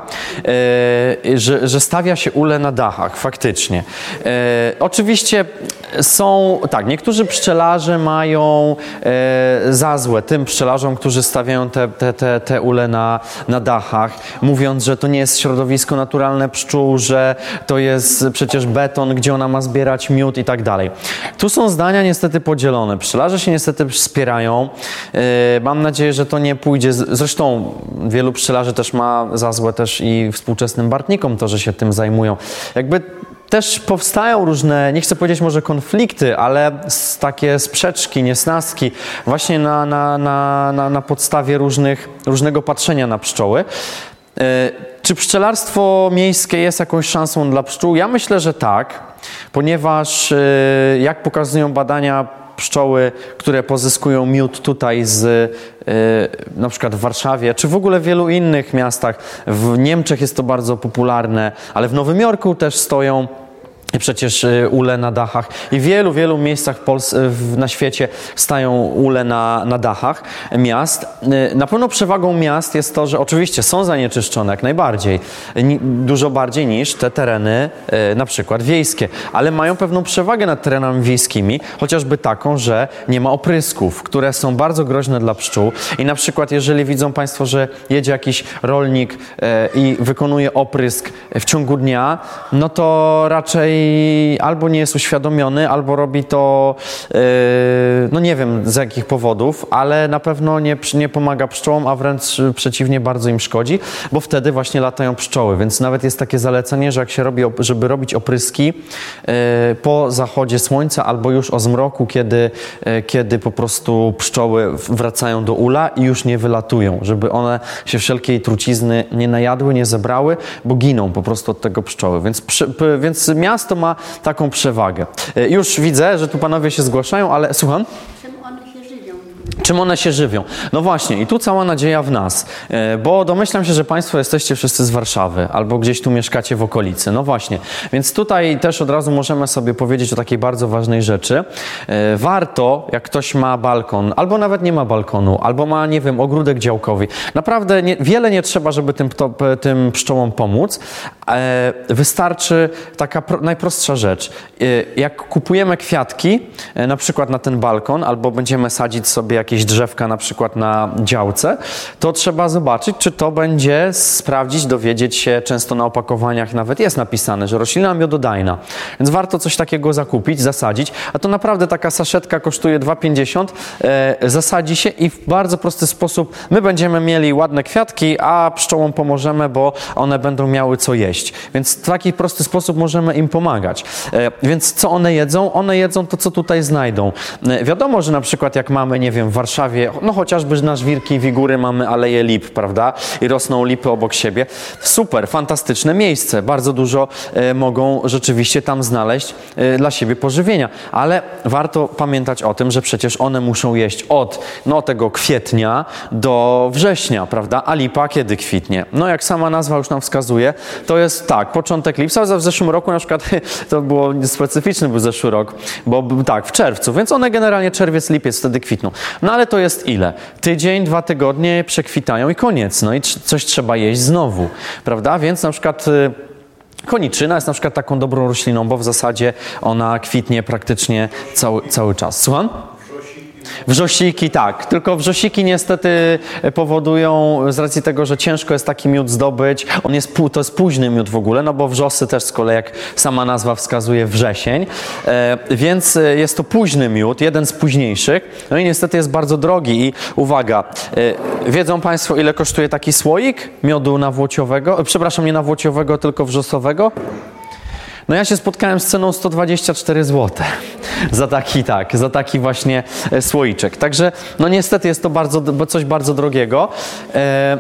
e, że, że stawia się ule na dachach, faktycznie. E, oczywiście są, tak, niektórzy pszczelarze mają e, za złe tym pszczelarzom, którzy stawiają te, te, te, te ule na, na dachach, mówiąc, że to nie jest środowisko naturalne pszczół, że to jest przecież beton, gdzie ona ma zbierać miód i tak dalej. Tu są zdania niestety podzielone. Pszczelarze się niestety wspierają. Mam nadzieję, że to nie pójdzie. Zresztą wielu pszczelarzy też ma za złe też i współczesnym bartnikom to, że się tym zajmują. Jakby też powstają różne, nie chcę powiedzieć może konflikty, ale takie sprzeczki, niesnaski właśnie na, na, na, na, na podstawie różnych, różnego patrzenia na pszczoły. Czy pszczelarstwo miejskie jest jakąś szansą dla pszczół? Ja myślę, że tak, ponieważ jak pokazują badania, pszczoły, które pozyskują miód tutaj z na przykład w Warszawie, czy w ogóle w wielu innych miastach. W Niemczech jest to bardzo popularne, ale w Nowym Jorku też stoją przecież ule na dachach i w wielu, wielu miejscach na świecie stają ule na, na dachach miast. Na pewno przewagą miast jest to, że oczywiście są zanieczyszczone jak najbardziej, dużo bardziej niż te tereny na przykład wiejskie, ale mają pewną przewagę nad terenami wiejskimi, chociażby taką, że nie ma oprysków, które są bardzo groźne dla pszczół i na przykład jeżeli widzą Państwo, że jedzie jakiś rolnik i wykonuje oprysk w ciągu dnia, no to raczej albo nie jest uświadomiony, albo robi to, yy, no nie wiem z jakich powodów, ale na pewno nie, nie pomaga pszczołom, a wręcz przeciwnie, bardzo im szkodzi, bo wtedy właśnie latają pszczoły, więc nawet jest takie zalecenie, że jak się robi, żeby robić opryski yy, po zachodzie słońca albo już o zmroku, kiedy, yy, kiedy po prostu pszczoły wracają do ula i już nie wylatują, żeby one się wszelkiej trucizny nie najadły, nie zebrały, bo giną po prostu od tego pszczoły, więc, przy, p, więc miasto ma taką przewagę. Już widzę, że tu panowie się zgłaszają, ale słucham? Czym one się żywią? Czym one się żywią? No właśnie, i tu cała nadzieja w nas, bo domyślam się, że Państwo jesteście wszyscy z Warszawy albo gdzieś tu mieszkacie w okolicy. No właśnie, więc tutaj też od razu możemy sobie powiedzieć o takiej bardzo ważnej rzeczy. Warto, jak ktoś ma balkon, albo nawet nie ma balkonu, albo ma, nie wiem, ogródek działkowy. Naprawdę nie, wiele nie trzeba, żeby tym, to, tym pszczołom pomóc. Wystarczy taka pro, najprostsza rzecz. Jak kupujemy kwiatki, na przykład na ten balkon, albo będziemy sadzić sobie jakieś drzewka na przykład na działce, to trzeba zobaczyć, czy to będzie sprawdzić, dowiedzieć się, często na opakowaniach nawet jest napisane, że roślina miododajna. Więc warto coś takiego zakupić, zasadzić, a to naprawdę taka saszetka kosztuje dwa pięćdziesiąt, e, zasadzi się i w bardzo prosty sposób my będziemy mieli ładne kwiatki, a pszczołom pomożemy, bo one będą miały co jeść. Więc w taki prosty sposób możemy im pomagać. E, więc co one jedzą? One jedzą to, co tutaj znajdą. E, wiadomo, że na przykład jak mamy, nie wiem, w Warszawie, no chociażby na Żwirki i Wigury mamy aleje lip, prawda? I rosną lipy obok siebie. Super, fantastyczne miejsce. Bardzo dużo e, mogą rzeczywiście tam znaleźć e, dla siebie pożywienia. Ale warto pamiętać o tym, że przecież one muszą jeść od no, tego kwietnia do września, prawda? A lipa kiedy kwitnie? No jak sama nazwa już nam wskazuje, to jest tak, początek lipca. W zeszłym roku na przykład to było specyficzny był zeszły rok, bo tak, w czerwcu, więc one generalnie czerwiec, lipiec wtedy kwitną. No ale to jest ile? Tydzień, dwa tygodnie przekwitają i koniec. No i coś trzeba jeść znowu, prawda? Więc na przykład koniczyna jest na przykład taką dobrą rośliną, bo w zasadzie ona kwitnie praktycznie cały, cały czas. Słucham? Wrzosiki, tak. Tylko wrzosiki niestety powodują, z racji tego, że ciężko jest taki miód zdobyć, on jest, to jest późny miód w ogóle, no bo wrzosy też z kolei, jak sama nazwa wskazuje, wrzesień, e, więc jest to późny miód, jeden z późniejszych, no i niestety jest bardzo drogi i uwaga, e, wiedzą Państwo, ile kosztuje taki słoik miodu nawłociowego, przepraszam, nie nawłociowego, tylko wrzosowego? No ja się spotkałem z ceną sto dwadzieścia cztery złote za taki, tak, za taki właśnie słoiczek. Także no niestety jest to bardzo, coś bardzo drogiego. E,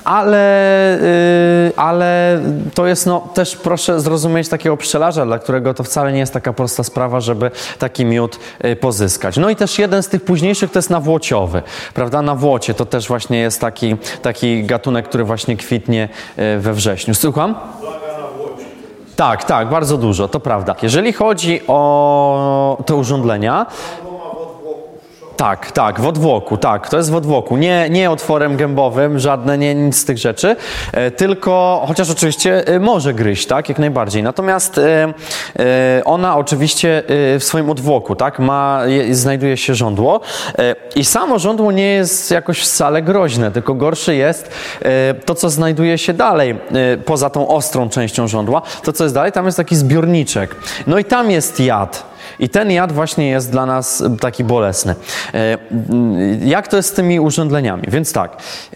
Ale, yy, ale to jest, no też proszę zrozumieć takiego pszczelarza, dla którego to wcale nie jest taka prosta sprawa, żeby taki miód yy, pozyskać. No i też jeden z tych późniejszych to jest nawłociowy, prawda? Nawłocie to też właśnie jest taki, taki gatunek, który właśnie kwitnie yy, we wrześniu. Słucham? Tak, tak, bardzo dużo, to prawda. Jeżeli chodzi o te urządzenia, tak, tak, w odwłoku, tak, to jest w odwłoku, nie, nie otworem gębowym, żadne, nie, nic z tych rzeczy, e, tylko, chociaż oczywiście e, może gryźć, tak, jak najbardziej, natomiast e, e, ona oczywiście e, w swoim odwłoku, tak, ma, je, znajduje się żądło e, i samo żądło nie jest jakoś wcale groźne, tylko gorsze jest e, to, co znajduje się dalej, e, poza tą ostrą częścią żądła, to, co jest dalej, tam jest taki zbiorniczek, no i tam jest jad. I ten jad właśnie jest dla nas taki bolesny. Jak to jest z tymi urządzeniami? Więc tak,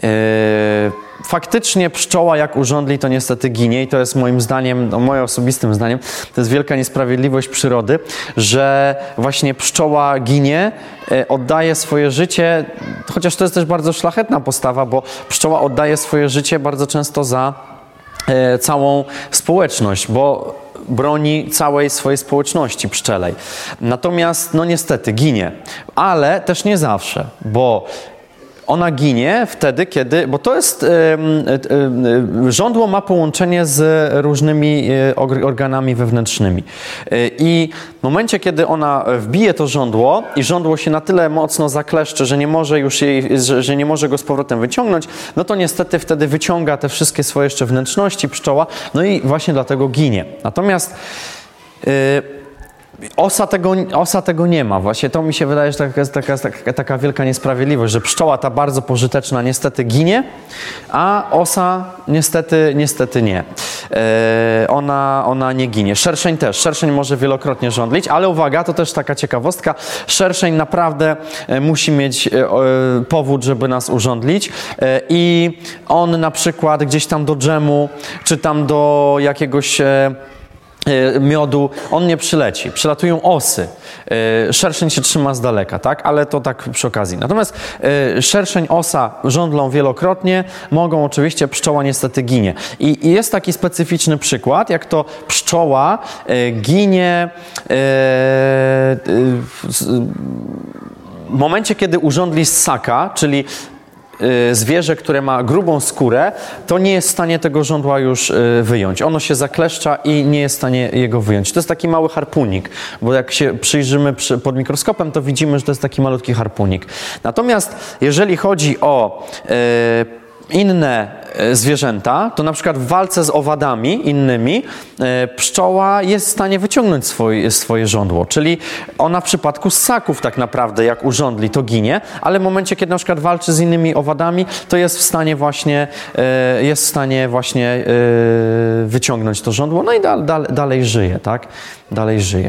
faktycznie pszczoła jak urządli, to niestety ginie i to jest moim zdaniem, no moim osobistym zdaniem, to jest wielka niesprawiedliwość przyrody, że właśnie pszczoła ginie, oddaje swoje życie, chociaż to jest też bardzo szlachetna postawa, bo pszczoła oddaje swoje życie bardzo często za całą społeczność, bo broni całej swojej społeczności pszczelej. Natomiast, no niestety, ginie. Ale też nie zawsze, bo ona ginie wtedy, kiedy, bo to jest, y, y, y, żądło ma połączenie z różnymi y, organami wewnętrznymi. Y, I w momencie, kiedy ona wbije to żądło i żądło się na tyle mocno zakleszczy, że nie może już jej, że, że nie może go z powrotem wyciągnąć, no to niestety wtedy wyciąga te wszystkie swoje jeszcze wnętrzności pszczoła, no i właśnie dlatego ginie. Natomiast y, Osa tego, osa tego nie ma. Właśnie to mi się wydaje, że taka jest taka, taka, taka wielka niesprawiedliwość, że pszczoła ta bardzo pożyteczna niestety ginie, a osa niestety, niestety nie. E, ona, ona nie ginie. Szerszeń też. Szerszeń może wielokrotnie żądlić, ale uwaga, to też taka ciekawostka. Szerszeń naprawdę musi mieć e, powód, żeby nas urządlić e, i on na przykład gdzieś tam do dżemu, czy tam do jakiegoś e, miodu, on nie przyleci. Przylatują osy. Szerszeń się trzyma z daleka, tak? Ale to tak przy okazji. Natomiast szerszeń, osa żądlą wielokrotnie, mogą oczywiście, pszczoła niestety ginie. I jest taki specyficzny przykład, jak to pszczoła ginie w momencie, kiedy urządli ssaka, czyli zwierzę, które ma grubą skórę, to nie jest w stanie tego żądła już wyjąć. Ono się zakleszcza i nie jest w stanie jego wyjąć. To jest taki mały harpunik, bo jak się przyjrzymy przy, pod mikroskopem, to widzimy, że to jest taki malutki harpunik. Natomiast jeżeli chodzi o e, inne zwierzęta, to na przykład w walce z owadami innymi pszczoła jest w stanie wyciągnąć swoje, swoje żądło, czyli ona w przypadku ssaków tak naprawdę jak urządli to ginie, ale w momencie kiedy na przykład walczy z innymi owadami, to jest w stanie właśnie jest w stanie właśnie wyciągnąć to żądło, no i da, da, dalej żyje, tak? Dalej żyje.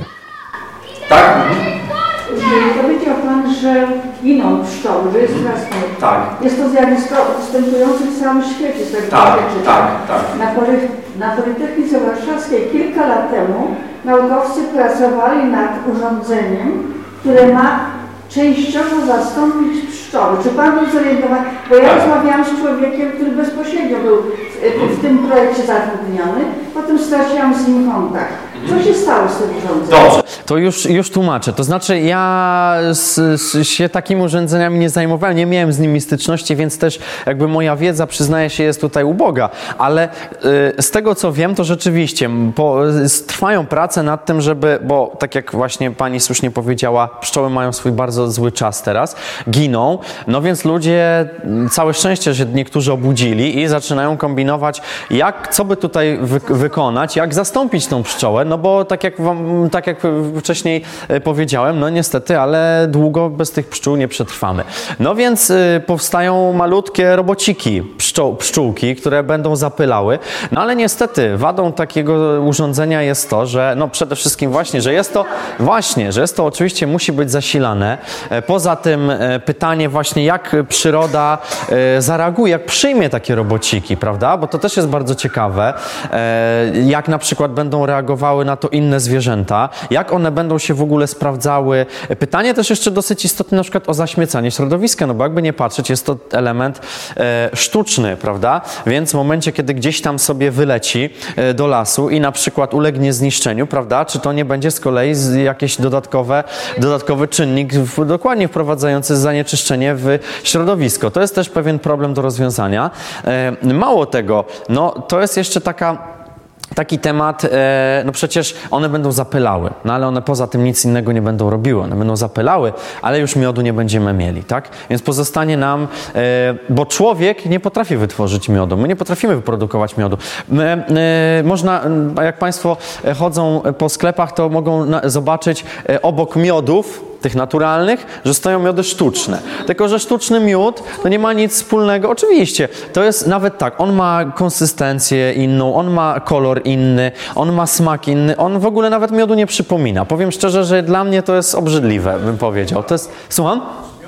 Tak? Powiedział Pan, że giną pszczoły, że jest raską. Tak. Jest to zjawisko występujące w całym świecie. Z tego tak, tak, tak, tak. Na, Poly, na Politechnice Warszawskiej kilka lat temu naukowcy pracowali nad urządzeniem, które ma częściowo zastąpić pszczoły. Czy Pan był zorientowany? Bo ja tak. rozmawiałam z człowiekiem, który bezpośrednio był w, w tym projekcie zatrudniony, potem straciłam z nim kontakt. Co się stało z tym urządzeniem? Dobrze, to już, już tłumaczę. To znaczy ja z, z, się takimi urządzeniami nie zajmowałem, nie miałem z nimi styczności, więc też jakby moja wiedza, przyznaję się, jest tutaj uboga. Ale y, z tego co wiem, to rzeczywiście po, trwają prace nad tym, żeby, bo tak jak właśnie pani słusznie powiedziała, pszczoły mają swój bardzo zły czas teraz, giną, no więc ludzie, całe szczęście, że niektórzy obudzili i zaczynają kombinować, jak, co by tutaj wy, wykonać, jak zastąpić tą pszczołę, no bo tak jak wam, tak jak wcześniej powiedziałem, no niestety, ale długo bez tych pszczół nie przetrwamy. No więc y, powstają malutkie robociki, pszczół, pszczółki, które będą zapylały, no ale niestety wadą takiego urządzenia jest to, że no przede wszystkim właśnie, że jest to właśnie, że jest to oczywiście musi być zasilane. Poza tym pytanie właśnie, jak przyroda zareaguje, jak przyjmie takie robociki, prawda? Bo to też jest bardzo ciekawe, jak na przykład będą reagowały na to inne zwierzęta, jak one będą się w ogóle sprawdzały. Pytanie też jeszcze dosyć istotne na przykład o zaśmiecanie środowiska, no bo jakby nie patrzeć, jest to element e, sztuczny, prawda? Więc w momencie, kiedy gdzieś tam sobie wyleci e, do lasu i na przykład ulegnie zniszczeniu, prawda? Czy to nie będzie z kolei z jakieś dodatkowe, dodatkowy czynnik w, dokładnie wprowadzający zanieczyszczenie w środowisko. To jest też pewien problem do rozwiązania. E, mało tego, no to jest jeszcze taka Taki temat, e, no przecież one będą zapylały, no ale one poza tym nic innego nie będą robiły. One będą zapylały, ale już miodu nie będziemy mieli, tak? Więc pozostanie nam, e, bo człowiek nie potrafi wytworzyć miodu. My nie potrafimy wyprodukować miodu. My, e, można, jak Państwo chodzą po sklepach, to mogą na, zobaczyć e, obok miodów, tych naturalnych, że stoją miody sztuczne. Tylko że sztuczny miód to nie ma nic wspólnego. Oczywiście, to jest nawet tak, on ma konsystencję inną, on ma kolor inny, on ma smak inny, on w ogóle nawet miodu nie przypomina. Powiem szczerze, że dla mnie to jest obrzydliwe, bym powiedział. To jest... Słucham?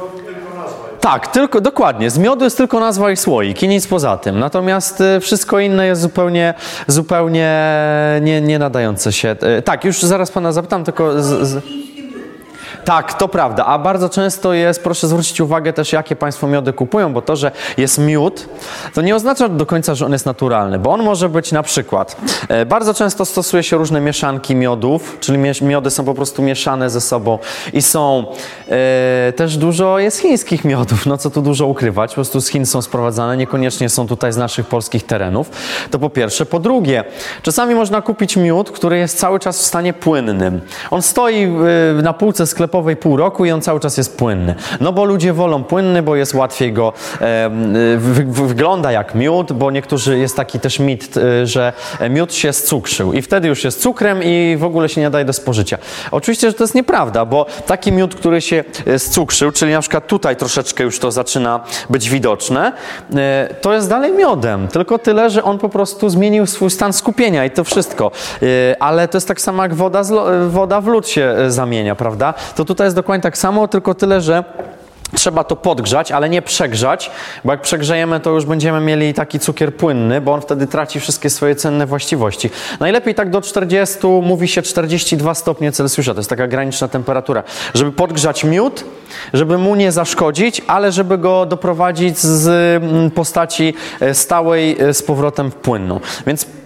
Tak, tylko, dokładnie. Z miodu jest tylko nazwa i słoik i nic poza tym. Natomiast y, wszystko inne jest zupełnie, zupełnie nie, nie nadające się. Y, tak, już zaraz Pana zapytam, tylko... Z, z... Tak, to prawda, a bardzo często jest, proszę zwrócić uwagę też, jakie Państwo miody kupują, bo to, że jest miód, to nie oznacza do końca, że on jest naturalny, bo on może być na przykład, e, bardzo często stosuje się różne mieszanki miodów, czyli miody są po prostu mieszane ze sobą i są e, też dużo, jest chińskich miodów, no co tu dużo ukrywać, po prostu z Chin są sprowadzane, niekoniecznie są tutaj z naszych polskich terenów, to po pierwsze. Po drugie, czasami można kupić miód, który jest cały czas w stanie płynnym. On stoi e, na półce sklepowej pół roku i on cały czas jest płynny. No bo ludzie wolą płynny, bo jest łatwiej go, e, wy, wygląda jak miód, bo niektórzy, jest taki też mit, e, że miód się scukrzył i wtedy już jest cukrem i w ogóle się nie daje do spożycia. Oczywiście, że to jest nieprawda, bo taki miód, który się scukrzył, czyli na przykład tutaj troszeczkę już to zaczyna być widoczne, e, to jest dalej miodem, tylko tyle, że on po prostu zmienił swój stan skupienia i to wszystko. E, ale to jest tak samo jak woda, z, woda w lód się zamienia, prawda? To tutaj jest dokładnie tak samo, tylko tyle, że trzeba to podgrzać, ale nie przegrzać, bo jak przegrzejemy, to już będziemy mieli taki cukier płynny, bo on wtedy traci wszystkie swoje cenne właściwości. Najlepiej tak do czterdziestu, mówi się czterdzieści dwa stopnie Celsjusza, to jest taka graniczna temperatura, żeby podgrzać miód, żeby mu nie zaszkodzić, ale żeby go doprowadzić z postaci stałej z powrotem w płynną. Więc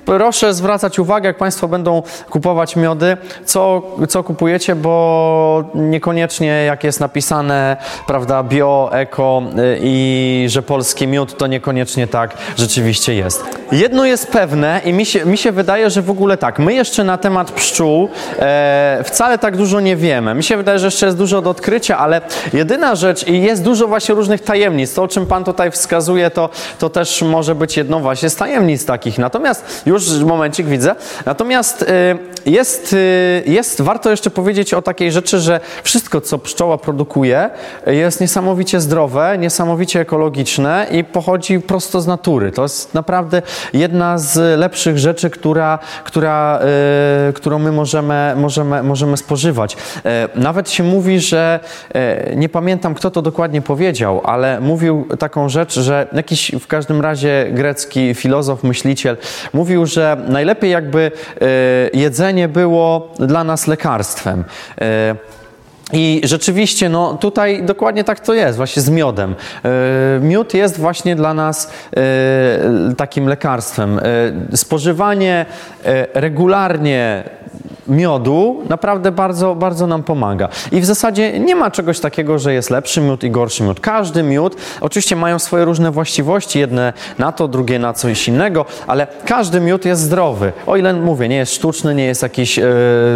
proszę zwracać uwagę, jak Państwo będą kupować miody, co, co kupujecie, bo niekoniecznie jak jest napisane, prawda, bio, eko i że polski miód, to niekoniecznie tak rzeczywiście jest. Jedno jest pewne i mi się, mi się wydaje, że w ogóle tak, my jeszcze na temat pszczół e, wcale tak dużo nie wiemy. Mi się wydaje, że jeszcze jest dużo do odkrycia, ale jedyna rzecz i jest dużo właśnie różnych tajemnic. To, o czym Pan tutaj wskazuje, to, to też może być jedną właśnie z tajemnic takich. Natomiast, już momencik widzę, natomiast y, jest, y, jest, warto jeszcze powiedzieć o takiej rzeczy, że wszystko, co pszczoła produkuje, jest niesamowicie zdrowe, niesamowicie ekologiczne i pochodzi prosto z natury. To jest naprawdę jedna z lepszych rzeczy, która, która, y, którą my możemy, możemy, możemy spożywać. Y, nawet się mówi, że y, nie pamiętam, kto to dokładnie powiedział, ale mówił taką rzecz, że jakiś w każdym razie grecki filozof, myśliciel mówił, że najlepiej jakby y, jedzenie było dla nas lekarstwem. Y, I rzeczywiście, no tutaj dokładnie tak to jest, właśnie z miodem. Yy, miód jest właśnie dla nas yy, takim lekarstwem. Yy, spożywanie yy, regularnie miodu naprawdę bardzo, bardzo nam pomaga. I w zasadzie nie ma czegoś takiego, że jest lepszy miód i gorszy miód. Każdy miód, oczywiście mają swoje różne właściwości, jedne na to, drugie na coś innego, ale każdy miód jest zdrowy. O ile, mówię, nie jest sztuczny, nie jest jakiś yy,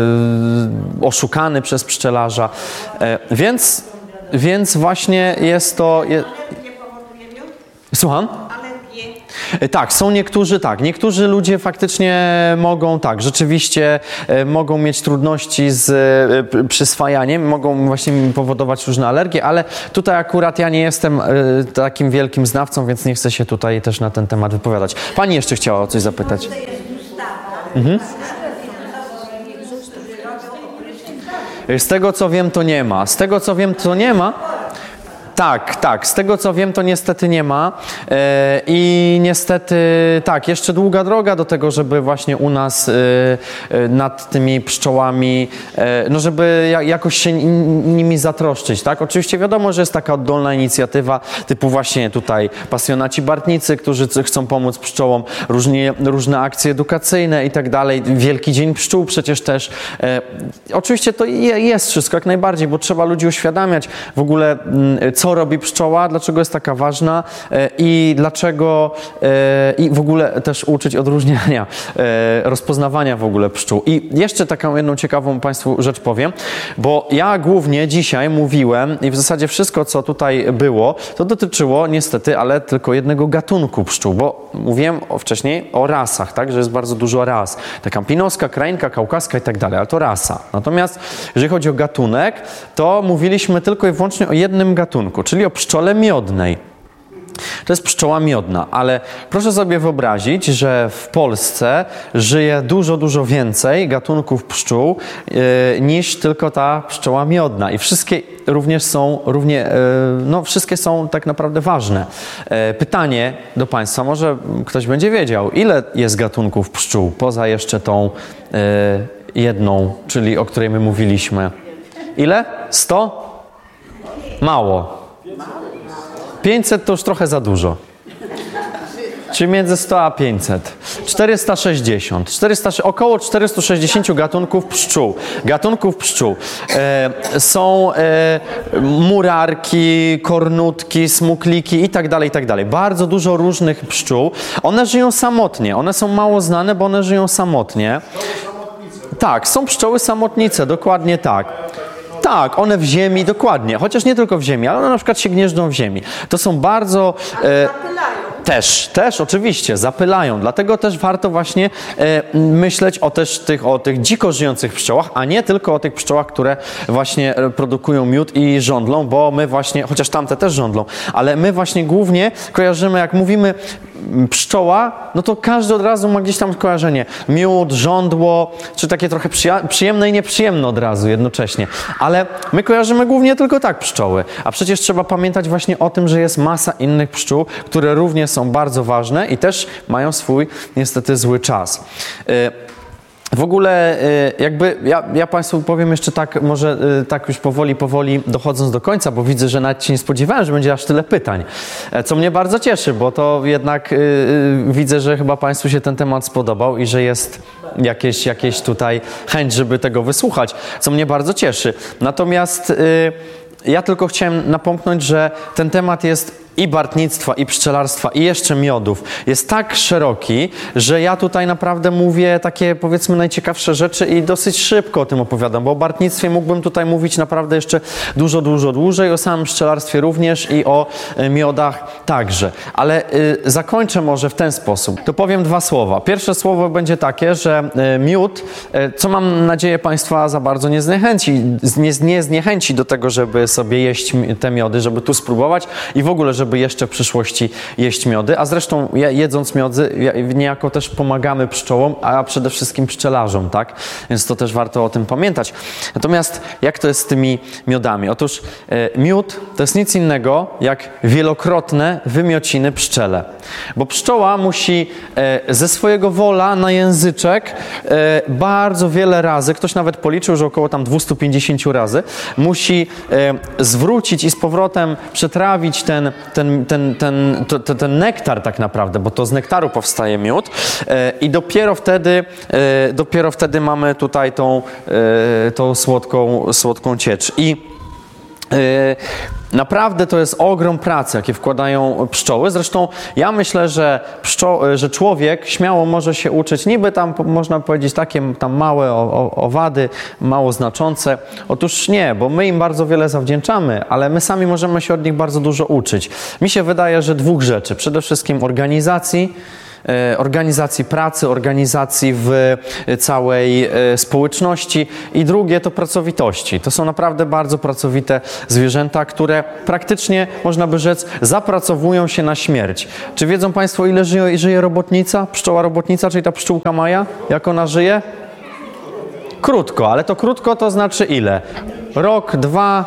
oszukany przez pszczelarza. Yy, więc, więc właśnie jest to... Je... Nie powoduje miód? Słucham? Alergie? Tak, są niektórzy, tak. Niektórzy ludzie faktycznie mogą, tak, rzeczywiście e, mogą mieć trudności z e, przyswajaniem, mogą właśnie powodować różne alergie, ale tutaj akurat ja nie jestem e, takim wielkim znawcą, więc nie chcę się tutaj też na ten temat wypowiadać. Pani jeszcze chciała o coś zapytać. Mhm. Z tego co wiem, to nie ma. Z tego co wiem, to nie ma. Tak, tak. Z tego co wiem, to niestety nie ma. E, I niestety, tak, jeszcze długa droga do tego, żeby właśnie u nas e, e, nad tymi pszczołami, e, no żeby ja, jakoś się nimi zatroszczyć, tak? Oczywiście wiadomo, że jest taka oddolna inicjatywa, typu właśnie tutaj pasjonaci bartnicy, którzy chcą pomóc pszczołom, różnie, różne akcje edukacyjne i tak dalej. Wielki Dzień Pszczół przecież też. E, oczywiście to je, jest wszystko jak najbardziej, bo trzeba ludzi uświadamiać w ogóle, co co robi pszczoła, dlaczego jest taka ważna e, i dlaczego e, i w ogóle też uczyć odróżniania, e, rozpoznawania w ogóle pszczół. I jeszcze taką jedną ciekawą Państwu rzecz powiem, bo ja głównie dzisiaj mówiłem i w zasadzie wszystko, co tutaj było, to dotyczyło niestety, ale tylko jednego gatunku pszczół, bo mówiłem o, wcześniej o rasach, tak, że jest bardzo dużo ras. Taka pinowska, krainka, kaukaska i tak dalej, ale to rasa. Natomiast jeżeli chodzi o gatunek, to mówiliśmy tylko i wyłącznie o jednym gatunku, czyli o pszczole miodnej. To jest pszczoła miodna, ale proszę sobie wyobrazić, że w Polsce żyje dużo, dużo więcej gatunków pszczół yy, niż tylko ta pszczoła miodna i wszystkie również są, równie, yy, no wszystkie są tak naprawdę ważne. Yy, pytanie do Państwa, może ktoś będzie wiedział, ile jest gatunków pszczół poza jeszcze tą yy, jedną, czyli o której my mówiliśmy. Ile? sto? Mało. pięćset to już trochę za dużo. Czyli między sto a pięćset. czterysta sześćdziesiąt. czterysta, około czterysta sześćdziesiąt gatunków pszczół. Gatunków pszczół. E, są e, murarki, kornutki, smukliki i tak dalej, i tak dalej. Bardzo dużo różnych pszczół. One żyją samotnie. One są mało znane, bo one żyją samotnie. Tak, są pszczoły samotnice, dokładnie tak. Tak, one w ziemi, dokładnie, chociaż nie tylko w ziemi, ale one na przykład się gnieżdżą w ziemi. To są bardzo... E, też, też oczywiście, zapylają. Dlatego też warto właśnie e, myśleć o też tych, o tych dziko żyjących pszczołach, a nie tylko o tych pszczołach, które właśnie produkują miód i żądlą, bo my właśnie, chociaż tamte też żądlą, ale my właśnie głównie kojarzymy, jak mówimy pszczoła, no to każdy od razu ma gdzieś tam kojarzenie. Miód, żądło, czy takie trochę przyjemne i nieprzyjemne od razu jednocześnie. Ale my kojarzymy głównie tylko tak pszczoły. A przecież trzeba pamiętać właśnie o tym, że jest masa innych pszczół, które również są bardzo ważne i też mają swój niestety zły czas. W ogóle jakby, ja, ja Państwu powiem jeszcze tak, może tak już powoli, powoli dochodząc do końca, bo widzę, że nawet się nie spodziewałem, że będzie aż tyle pytań, co mnie bardzo cieszy, bo to jednak widzę, że chyba Państwu się ten temat spodobał i że jest jakieś, jakieś tutaj chęć, żeby tego wysłuchać, co mnie bardzo cieszy. Natomiast ja tylko chciałem napomknąć, że ten temat jest i bartnictwa, i pszczelarstwa, i jeszcze miodów jest tak szeroki, że ja tutaj naprawdę mówię takie, powiedzmy, najciekawsze rzeczy i dosyć szybko o tym opowiadam, bo o bartnictwie mógłbym tutaj mówić naprawdę jeszcze dużo, dużo dłużej, o samym pszczelarstwie również i o miodach także. Ale y, zakończę może w ten sposób. To powiem dwa słowa. Pierwsze słowo będzie takie, że y, miód, y, co mam nadzieję Państwa za bardzo nie zniechęci, nie, nie zniechęci do tego, żeby sobie jeść te miody, żeby tu spróbować i w ogóle, żeby żeby jeszcze w przyszłości jeść miody, a zresztą jedząc miody niejako też pomagamy pszczołom, a przede wszystkim pszczelarzom, tak? Więc to też warto o tym pamiętać. Natomiast jak to jest z tymi miodami? Otóż e, miód to jest nic innego jak wielokrotne wymiociny pszczele, bo pszczoła musi e, ze swojego wola na języczek e, bardzo wiele razy, ktoś nawet policzył, że około tam dwieście pięćdziesiąt razy, musi e, zwrócić i z powrotem przetrawić ten ten, ten, ten, to, to, ten nektar tak naprawdę, bo to z nektaru powstaje miód e, i dopiero wtedy, e, dopiero wtedy mamy tutaj tą, e, tą słodką, słodką ciecz. I e, naprawdę to jest ogrom pracy, jakie wkładają pszczoły. Zresztą ja myślę, że, pszczo- że człowiek śmiało może się uczyć, niby tam można powiedzieć takie tam małe o, o, owady, mało znaczące. Otóż nie, bo my im bardzo wiele zawdzięczamy, ale my sami możemy się od nich bardzo dużo uczyć. Mi się wydaje, że dwóch rzeczy. Przede wszystkim organizacji, organizacji pracy, organizacji w całej społeczności i drugie to pracowitości. To są naprawdę bardzo pracowite zwierzęta, które praktycznie, można by rzec, zapracowują się na śmierć. Czy wiedzą Państwo, ile żyje, żyje robotnica, pszczoła robotnica, czyli ta pszczółka Maja? Jak ona żyje? Krótko, ale to krótko to znaczy ile? Rok, dwa...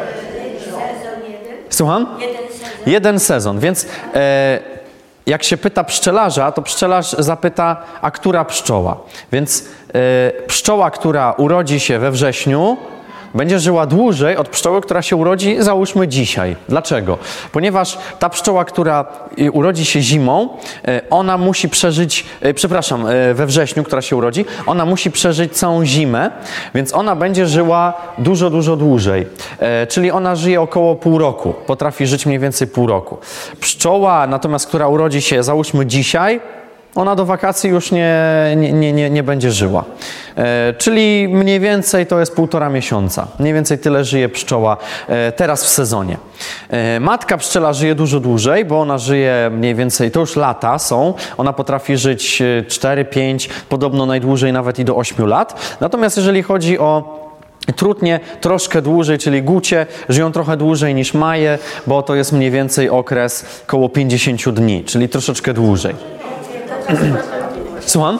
Słucham? Jeden sezon, więc... E, Jak się pyta pszczelarza, to pszczelarz zapyta, a która pszczoła? Więc yy, pszczoła, która urodzi się we wrześniu, będzie żyła dłużej od pszczoły, która się urodzi, załóżmy, dzisiaj. Dlaczego? Ponieważ ta pszczoła, która urodzi się zimą, ona musi przeżyć, przepraszam, we wrześniu, która się urodzi, ona musi przeżyć całą zimę, więc ona będzie żyła dużo, dużo dłużej. Czyli ona żyje około pół roku, potrafi żyć mniej więcej pół roku. Pszczoła natomiast, która urodzi się, załóżmy, dzisiaj, ona do wakacji już nie, nie, nie, nie będzie żyła. E, czyli mniej więcej to jest półtora miesiąca. Mniej więcej tyle żyje pszczoła e, teraz w sezonie. E, matka pszczela żyje dużo dłużej, bo ona żyje mniej więcej, to już lata są. Ona potrafi żyć cztery, pięć, podobno najdłużej nawet i do ośmiu lat. Natomiast jeżeli chodzi o trutnie, troszkę dłużej, czyli gucie, żyją trochę dłużej niż maje, bo to jest mniej więcej okres koło pięćdziesiąt dni, czyli troszeczkę dłużej. Słucham?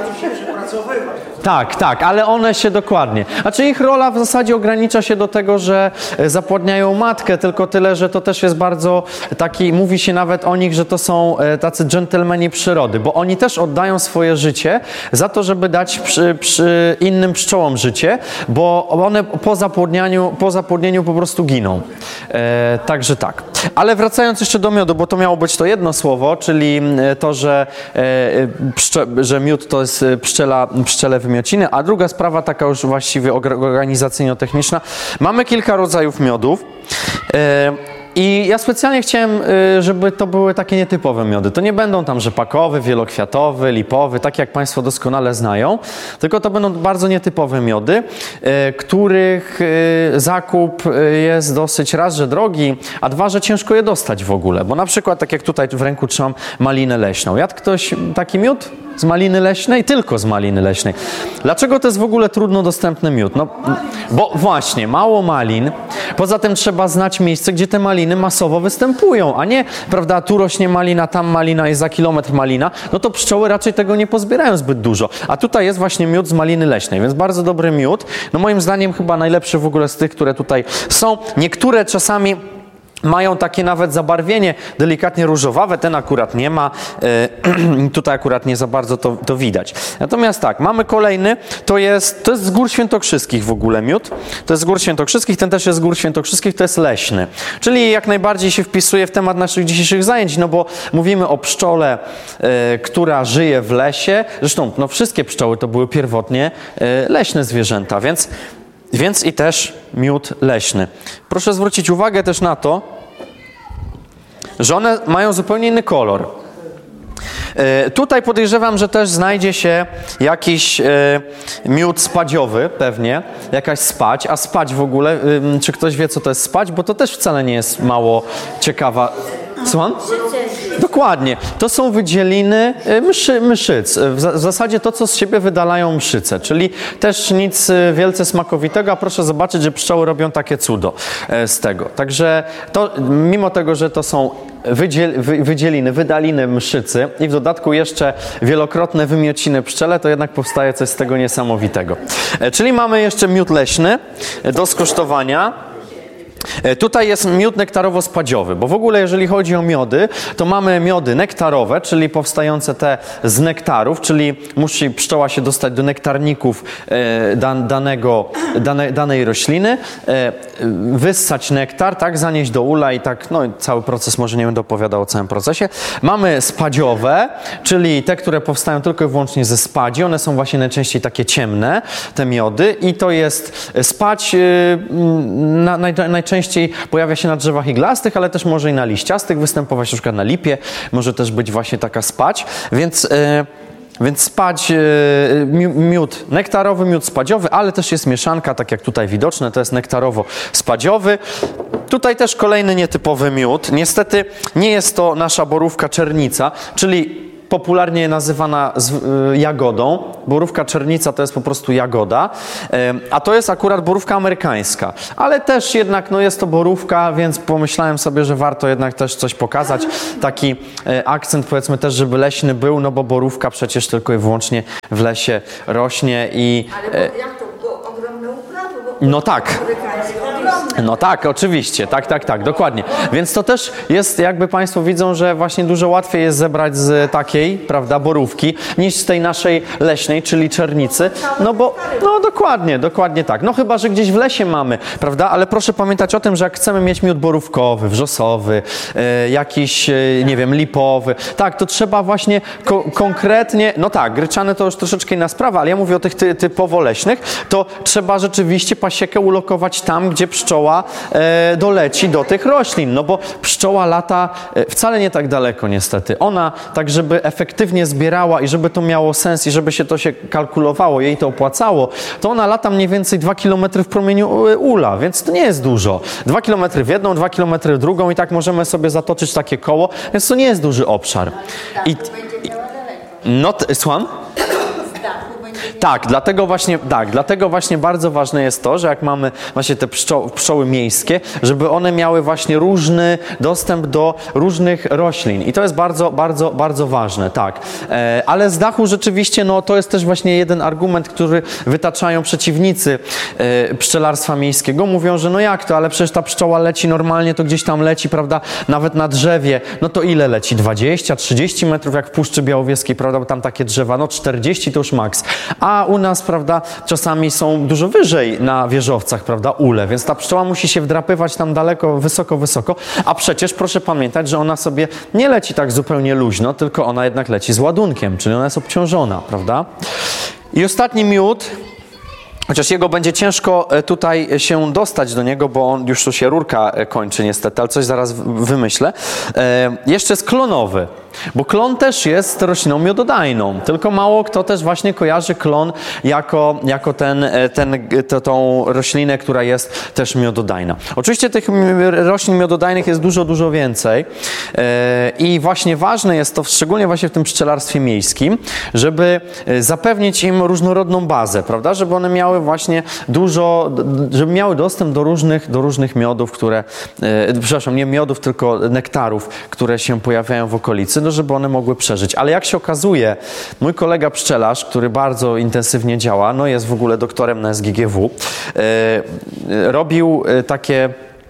Tak, tak, ale one się dokładnie. Znaczy ich rola w zasadzie ogranicza się do tego, że zapłodniają matkę, tylko tyle, że to też jest bardzo taki, mówi się nawet o nich, że to są tacy dżentelmeni przyrody, bo oni też oddają swoje życie za to, żeby dać przy, przy innym pszczołom życie, bo one po zapłodnianiu, po zapłodnieniu po prostu giną. E, także tak. Ale wracając jeszcze do miodu, bo to miało być to jedno słowo, czyli to, że, e, pszcze, że miód to jest pszczela, pszczele wymiociny, a druga sprawa taka już właściwie organizacyjno-techniczna. Mamy kilka rodzajów miodów. E, I ja specjalnie chciałem, żeby to były takie nietypowe miody. To nie będą tam rzepakowy, wielokwiatowy, lipowy, tak jak Państwo doskonale znają, tylko to będą bardzo nietypowe miody, których zakup jest dosyć raz, że drogi, a dwa, że ciężko je dostać w ogóle. Bo na przykład, tak jak tutaj w ręku trzymam malinę leśną. Jadł ktoś taki miód z maliny leśnej? Tylko z maliny leśnej. Dlaczego to jest w ogóle trudno dostępny miód? No, bo właśnie, mało malin. Poza tym trzeba znać miejsce, gdzie te maliny masowo występują, a nie, prawda, tu rośnie malina, tam malina, jest za kilometr malina, no to pszczoły raczej tego nie pozbierają zbyt dużo. A tutaj jest właśnie miód z maliny leśnej, więc bardzo dobry miód. No moim zdaniem chyba najlepszy w ogóle z tych, które tutaj są. Niektóre czasami Mają takie nawet zabarwienie delikatnie różowawe, ten akurat nie ma, e, tutaj akurat nie za bardzo to, to widać. Natomiast tak, mamy kolejny, to jest, to jest z Gór Świętokrzyskich w ogóle miód, to jest z Gór Świętokrzyskich, ten też jest z Gór Świętokrzyskich, to jest leśny, czyli jak najbardziej się wpisuje w temat naszych dzisiejszych zajęć, no bo mówimy o pszczole, e, która żyje w lesie, zresztą no wszystkie pszczoły to były pierwotnie e, leśne zwierzęta, więc Więc i też miód leśny. Proszę zwrócić uwagę też na to, że one mają zupełnie inny kolor. E, tutaj podejrzewam, że też znajdzie się jakiś e, miód spadziowy, pewnie, jakaś spać, a spać w ogóle, e, czy ktoś wie, co to jest spać? Bo to też wcale nie jest mało ciekawa. Słucham? Dokładnie. To są wydzieliny mszy, mszyc. W, za, w zasadzie to, co z siebie wydalają mszyce, czyli też nic wielce smakowitego, a proszę zobaczyć, że pszczoły robią takie cudo z tego. Także to, mimo tego, że to są wydziel, wy, wydzieliny, wydaliny mszycy i w dodatku jeszcze wielokrotne wymiociny pszczele, to jednak powstaje coś z tego niesamowitego. Czyli mamy jeszcze miód leśny do skosztowania. Tutaj jest miód nektarowo-spadziowy, bo w ogóle jeżeli chodzi o miody, to mamy miody nektarowe, czyli powstające te z nektarów, czyli musi pszczoła się dostać do nektarników e, dan, danego, dane, danej rośliny, e, wyssać nektar, tak, zanieść do ula i tak, no cały proces, może nie będę opowiadał o całym procesie. Mamy spadziowe, czyli te, które powstają tylko i wyłącznie ze spadzi, one są właśnie najczęściej takie ciemne, te miody i to jest spać e, na, naj, najczęściej Najczęściej pojawia się na drzewach iglastych, ale też może i na liściastych występować, na przykład na lipie, może też być właśnie taka spać, więc, e, więc spać, e, miód nektarowy, miód spadziowy, ale też jest mieszanka, tak jak tutaj widoczne, to jest nektarowo-spadziowy. Tutaj też kolejny nietypowy miód, niestety nie jest to nasza borówka czernica, czyli popularnie nazywana z, y, jagodą. Borówka czernica to jest po prostu jagoda, y, a to jest akurat borówka amerykańska. Ale też jednak no jest to borówka, więc pomyślałem sobie, że warto jednak też coś pokazać. Taki y, akcent powiedzmy też, żeby leśny był, no bo borówka przecież tylko i wyłącznie w lesie rośnie i... Ale bo, jak to? Bo ogromne uprawy, bo no tak. No tak, oczywiście, tak, tak, tak, dokładnie. Więc to też jest, jakby Państwo widzą, że właśnie dużo łatwiej jest zebrać z takiej, prawda, borówki, niż z tej naszej leśnej, czyli czernicy. No bo, no dokładnie, dokładnie tak. No chyba, że gdzieś w lesie mamy, prawda, ale proszę pamiętać o tym, że jak chcemy mieć miód borówkowy, wrzosowy, e, jakiś, e, nie wiem, lipowy, tak, to trzeba właśnie ko- konkretnie, no tak, gryczane to już troszeczkę inna sprawa, ale ja mówię o tych ty- typowo leśnych, to trzeba rzeczywiście pasiekę ulokować tam, gdzie pszczoła e, doleci do tych roślin, no bo pszczoła lata e, wcale nie tak daleko niestety. Ona tak, żeby efektywnie zbierała i żeby to miało sens i żeby się to się kalkulowało, jej to opłacało, to ona lata mniej więcej dwa kilometry w promieniu ula, więc to nie jest dużo. Dwa kilometry w jedną, dwa kilometry w drugą i tak możemy sobie zatoczyć takie koło, więc to nie jest duży obszar. I, i, no, t- słucham? Tak, dlatego właśnie, tak, dlatego właśnie bardzo ważne jest to, że jak mamy właśnie te pszczo- pszczoły miejskie, żeby one miały właśnie różny dostęp do różnych roślin. I to jest bardzo, bardzo, bardzo ważne, tak. E, ale z dachu rzeczywiście, no to jest też właśnie jeden argument, który wytaczają przeciwnicy e, pszczelarstwa miejskiego. Mówią, że no jak to, ale przecież ta pszczoła leci normalnie, to gdzieś tam leci, prawda, nawet na drzewie. No to ile leci? dwadzieścia, trzydzieści metrów, jak w Puszczy Białowieskiej, prawda, bo tam takie drzewa, no czterdzieści to już maks. A u nas, prawda, czasami są dużo wyżej na wieżowcach, prawda, ule, więc ta pszczoła musi się wdrapywać tam daleko, wysoko, wysoko, a przecież proszę pamiętać, że ona sobie nie leci tak zupełnie luźno, tylko ona jednak leci z ładunkiem, czyli ona jest obciążona, prawda? I ostatni miód, chociaż jego będzie ciężko tutaj się dostać do niego, bo on już tu się rurka kończy niestety, ale coś zaraz wymyślę. E, jeszcze jest klonowy, bo klon też jest rośliną miododajną, tylko mało kto też właśnie kojarzy klon jako, jako ten, ten, to, tą roślinę, która jest też miododajna. Oczywiście tych roślin miododajnych jest dużo, dużo więcej e, i właśnie ważne jest to, szczególnie właśnie w tym pszczelarstwie miejskim, żeby zapewnić im różnorodną bazę, prawda, żeby one miały właśnie dużo, żeby miały dostęp do różnych, do różnych miodów, które, e, przepraszam, nie miodów, tylko nektarów, które się pojawiają w okolicy, no żeby one mogły przeżyć. Ale jak się okazuje, mój kolega pszczelarz, który bardzo intensywnie działa, no jest w ogóle doktorem na S G G W, e, robił takie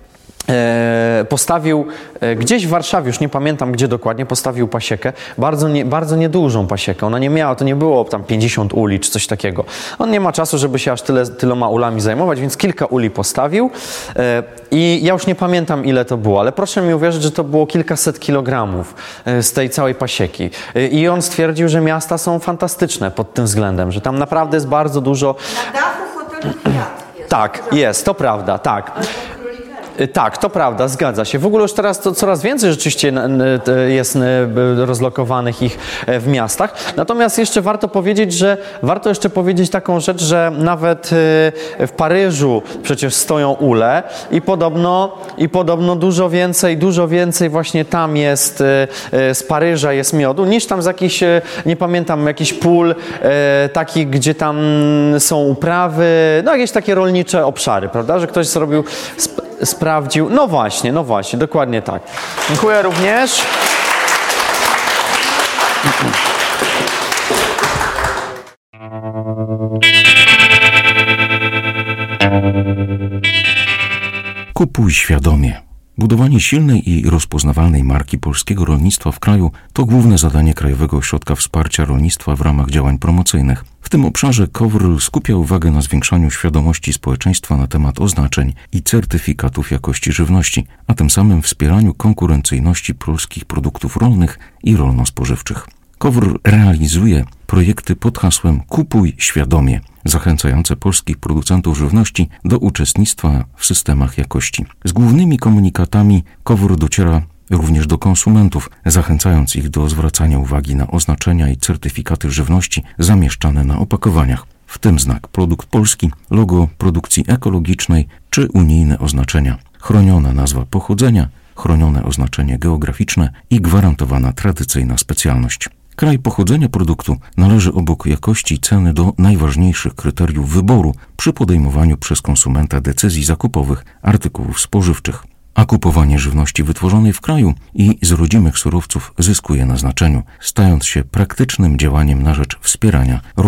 postawił gdzieś w Warszawie, już nie pamiętam gdzie dokładnie, postawił pasiekę, bardzo, nie, bardzo niedużą pasiekę. Ona nie miała, to nie było tam pięćdziesiąt uli czy coś takiego. On nie ma czasu, żeby się aż tyle, tyloma ulami zajmować, więc kilka uli postawił i ja już nie pamiętam ile to było, ale proszę mi uwierzyć, że to było kilkaset kilogramów z tej całej pasieki. I on stwierdził, że miasta są fantastyczne pod tym względem, że tam naprawdę jest bardzo dużo... Na dachu hotelu kwiat jest. Tak, jest, to prawda, tak. Tak, to prawda, zgadza się. W ogóle już teraz to coraz więcej rzeczywiście jest rozlokowanych ich w miastach. Natomiast jeszcze warto powiedzieć, że warto jeszcze powiedzieć taką rzecz, że nawet w Paryżu przecież stoją ule i podobno, i podobno dużo więcej, dużo więcej właśnie tam jest z Paryża jest miodu, niż tam z jakichś, nie pamiętam, jakichś pól takich, gdzie tam są uprawy, no jakieś takie rolnicze obszary, prawda, że ktoś zrobił sp- sprawdził. No właśnie, no właśnie, dokładnie tak. Dziękuję również. Kupuj świadomie. Budowanie silnej i rozpoznawalnej marki polskiego rolnictwa w kraju to główne zadanie Krajowego Ośrodka Wsparcia Rolnictwa w ramach działań promocyjnych. W tym obszarze KOWR skupia uwagę na zwiększaniu świadomości społeczeństwa na temat oznaczeń i certyfikatów jakości żywności, a tym samym wspieraniu konkurencyjności polskich produktów rolnych i rolno-spożywczych. KOWR realizuje projekty pod hasłem Kupuj świadomie, zachęcające polskich producentów żywności do uczestnictwa w systemach jakości. Z głównymi komunikatami KOWR dociera również do konsumentów, zachęcając ich do zwracania uwagi na oznaczenia i certyfikaty żywności zamieszczane na opakowaniach, w tym znak produkt polski, logo produkcji ekologicznej czy unijne oznaczenia, chroniona nazwa pochodzenia, chronione oznaczenie geograficzne i gwarantowana tradycyjna specjalność. Kraj pochodzenia produktu należy obok jakości i ceny do najważniejszych kryteriów wyboru przy podejmowaniu przez konsumenta decyzji zakupowych artykułów spożywczych. A kupowanie żywności wytworzonej w kraju i z rodzimych surowców zyskuje na znaczeniu, stając się praktycznym działaniem na rzecz wspierania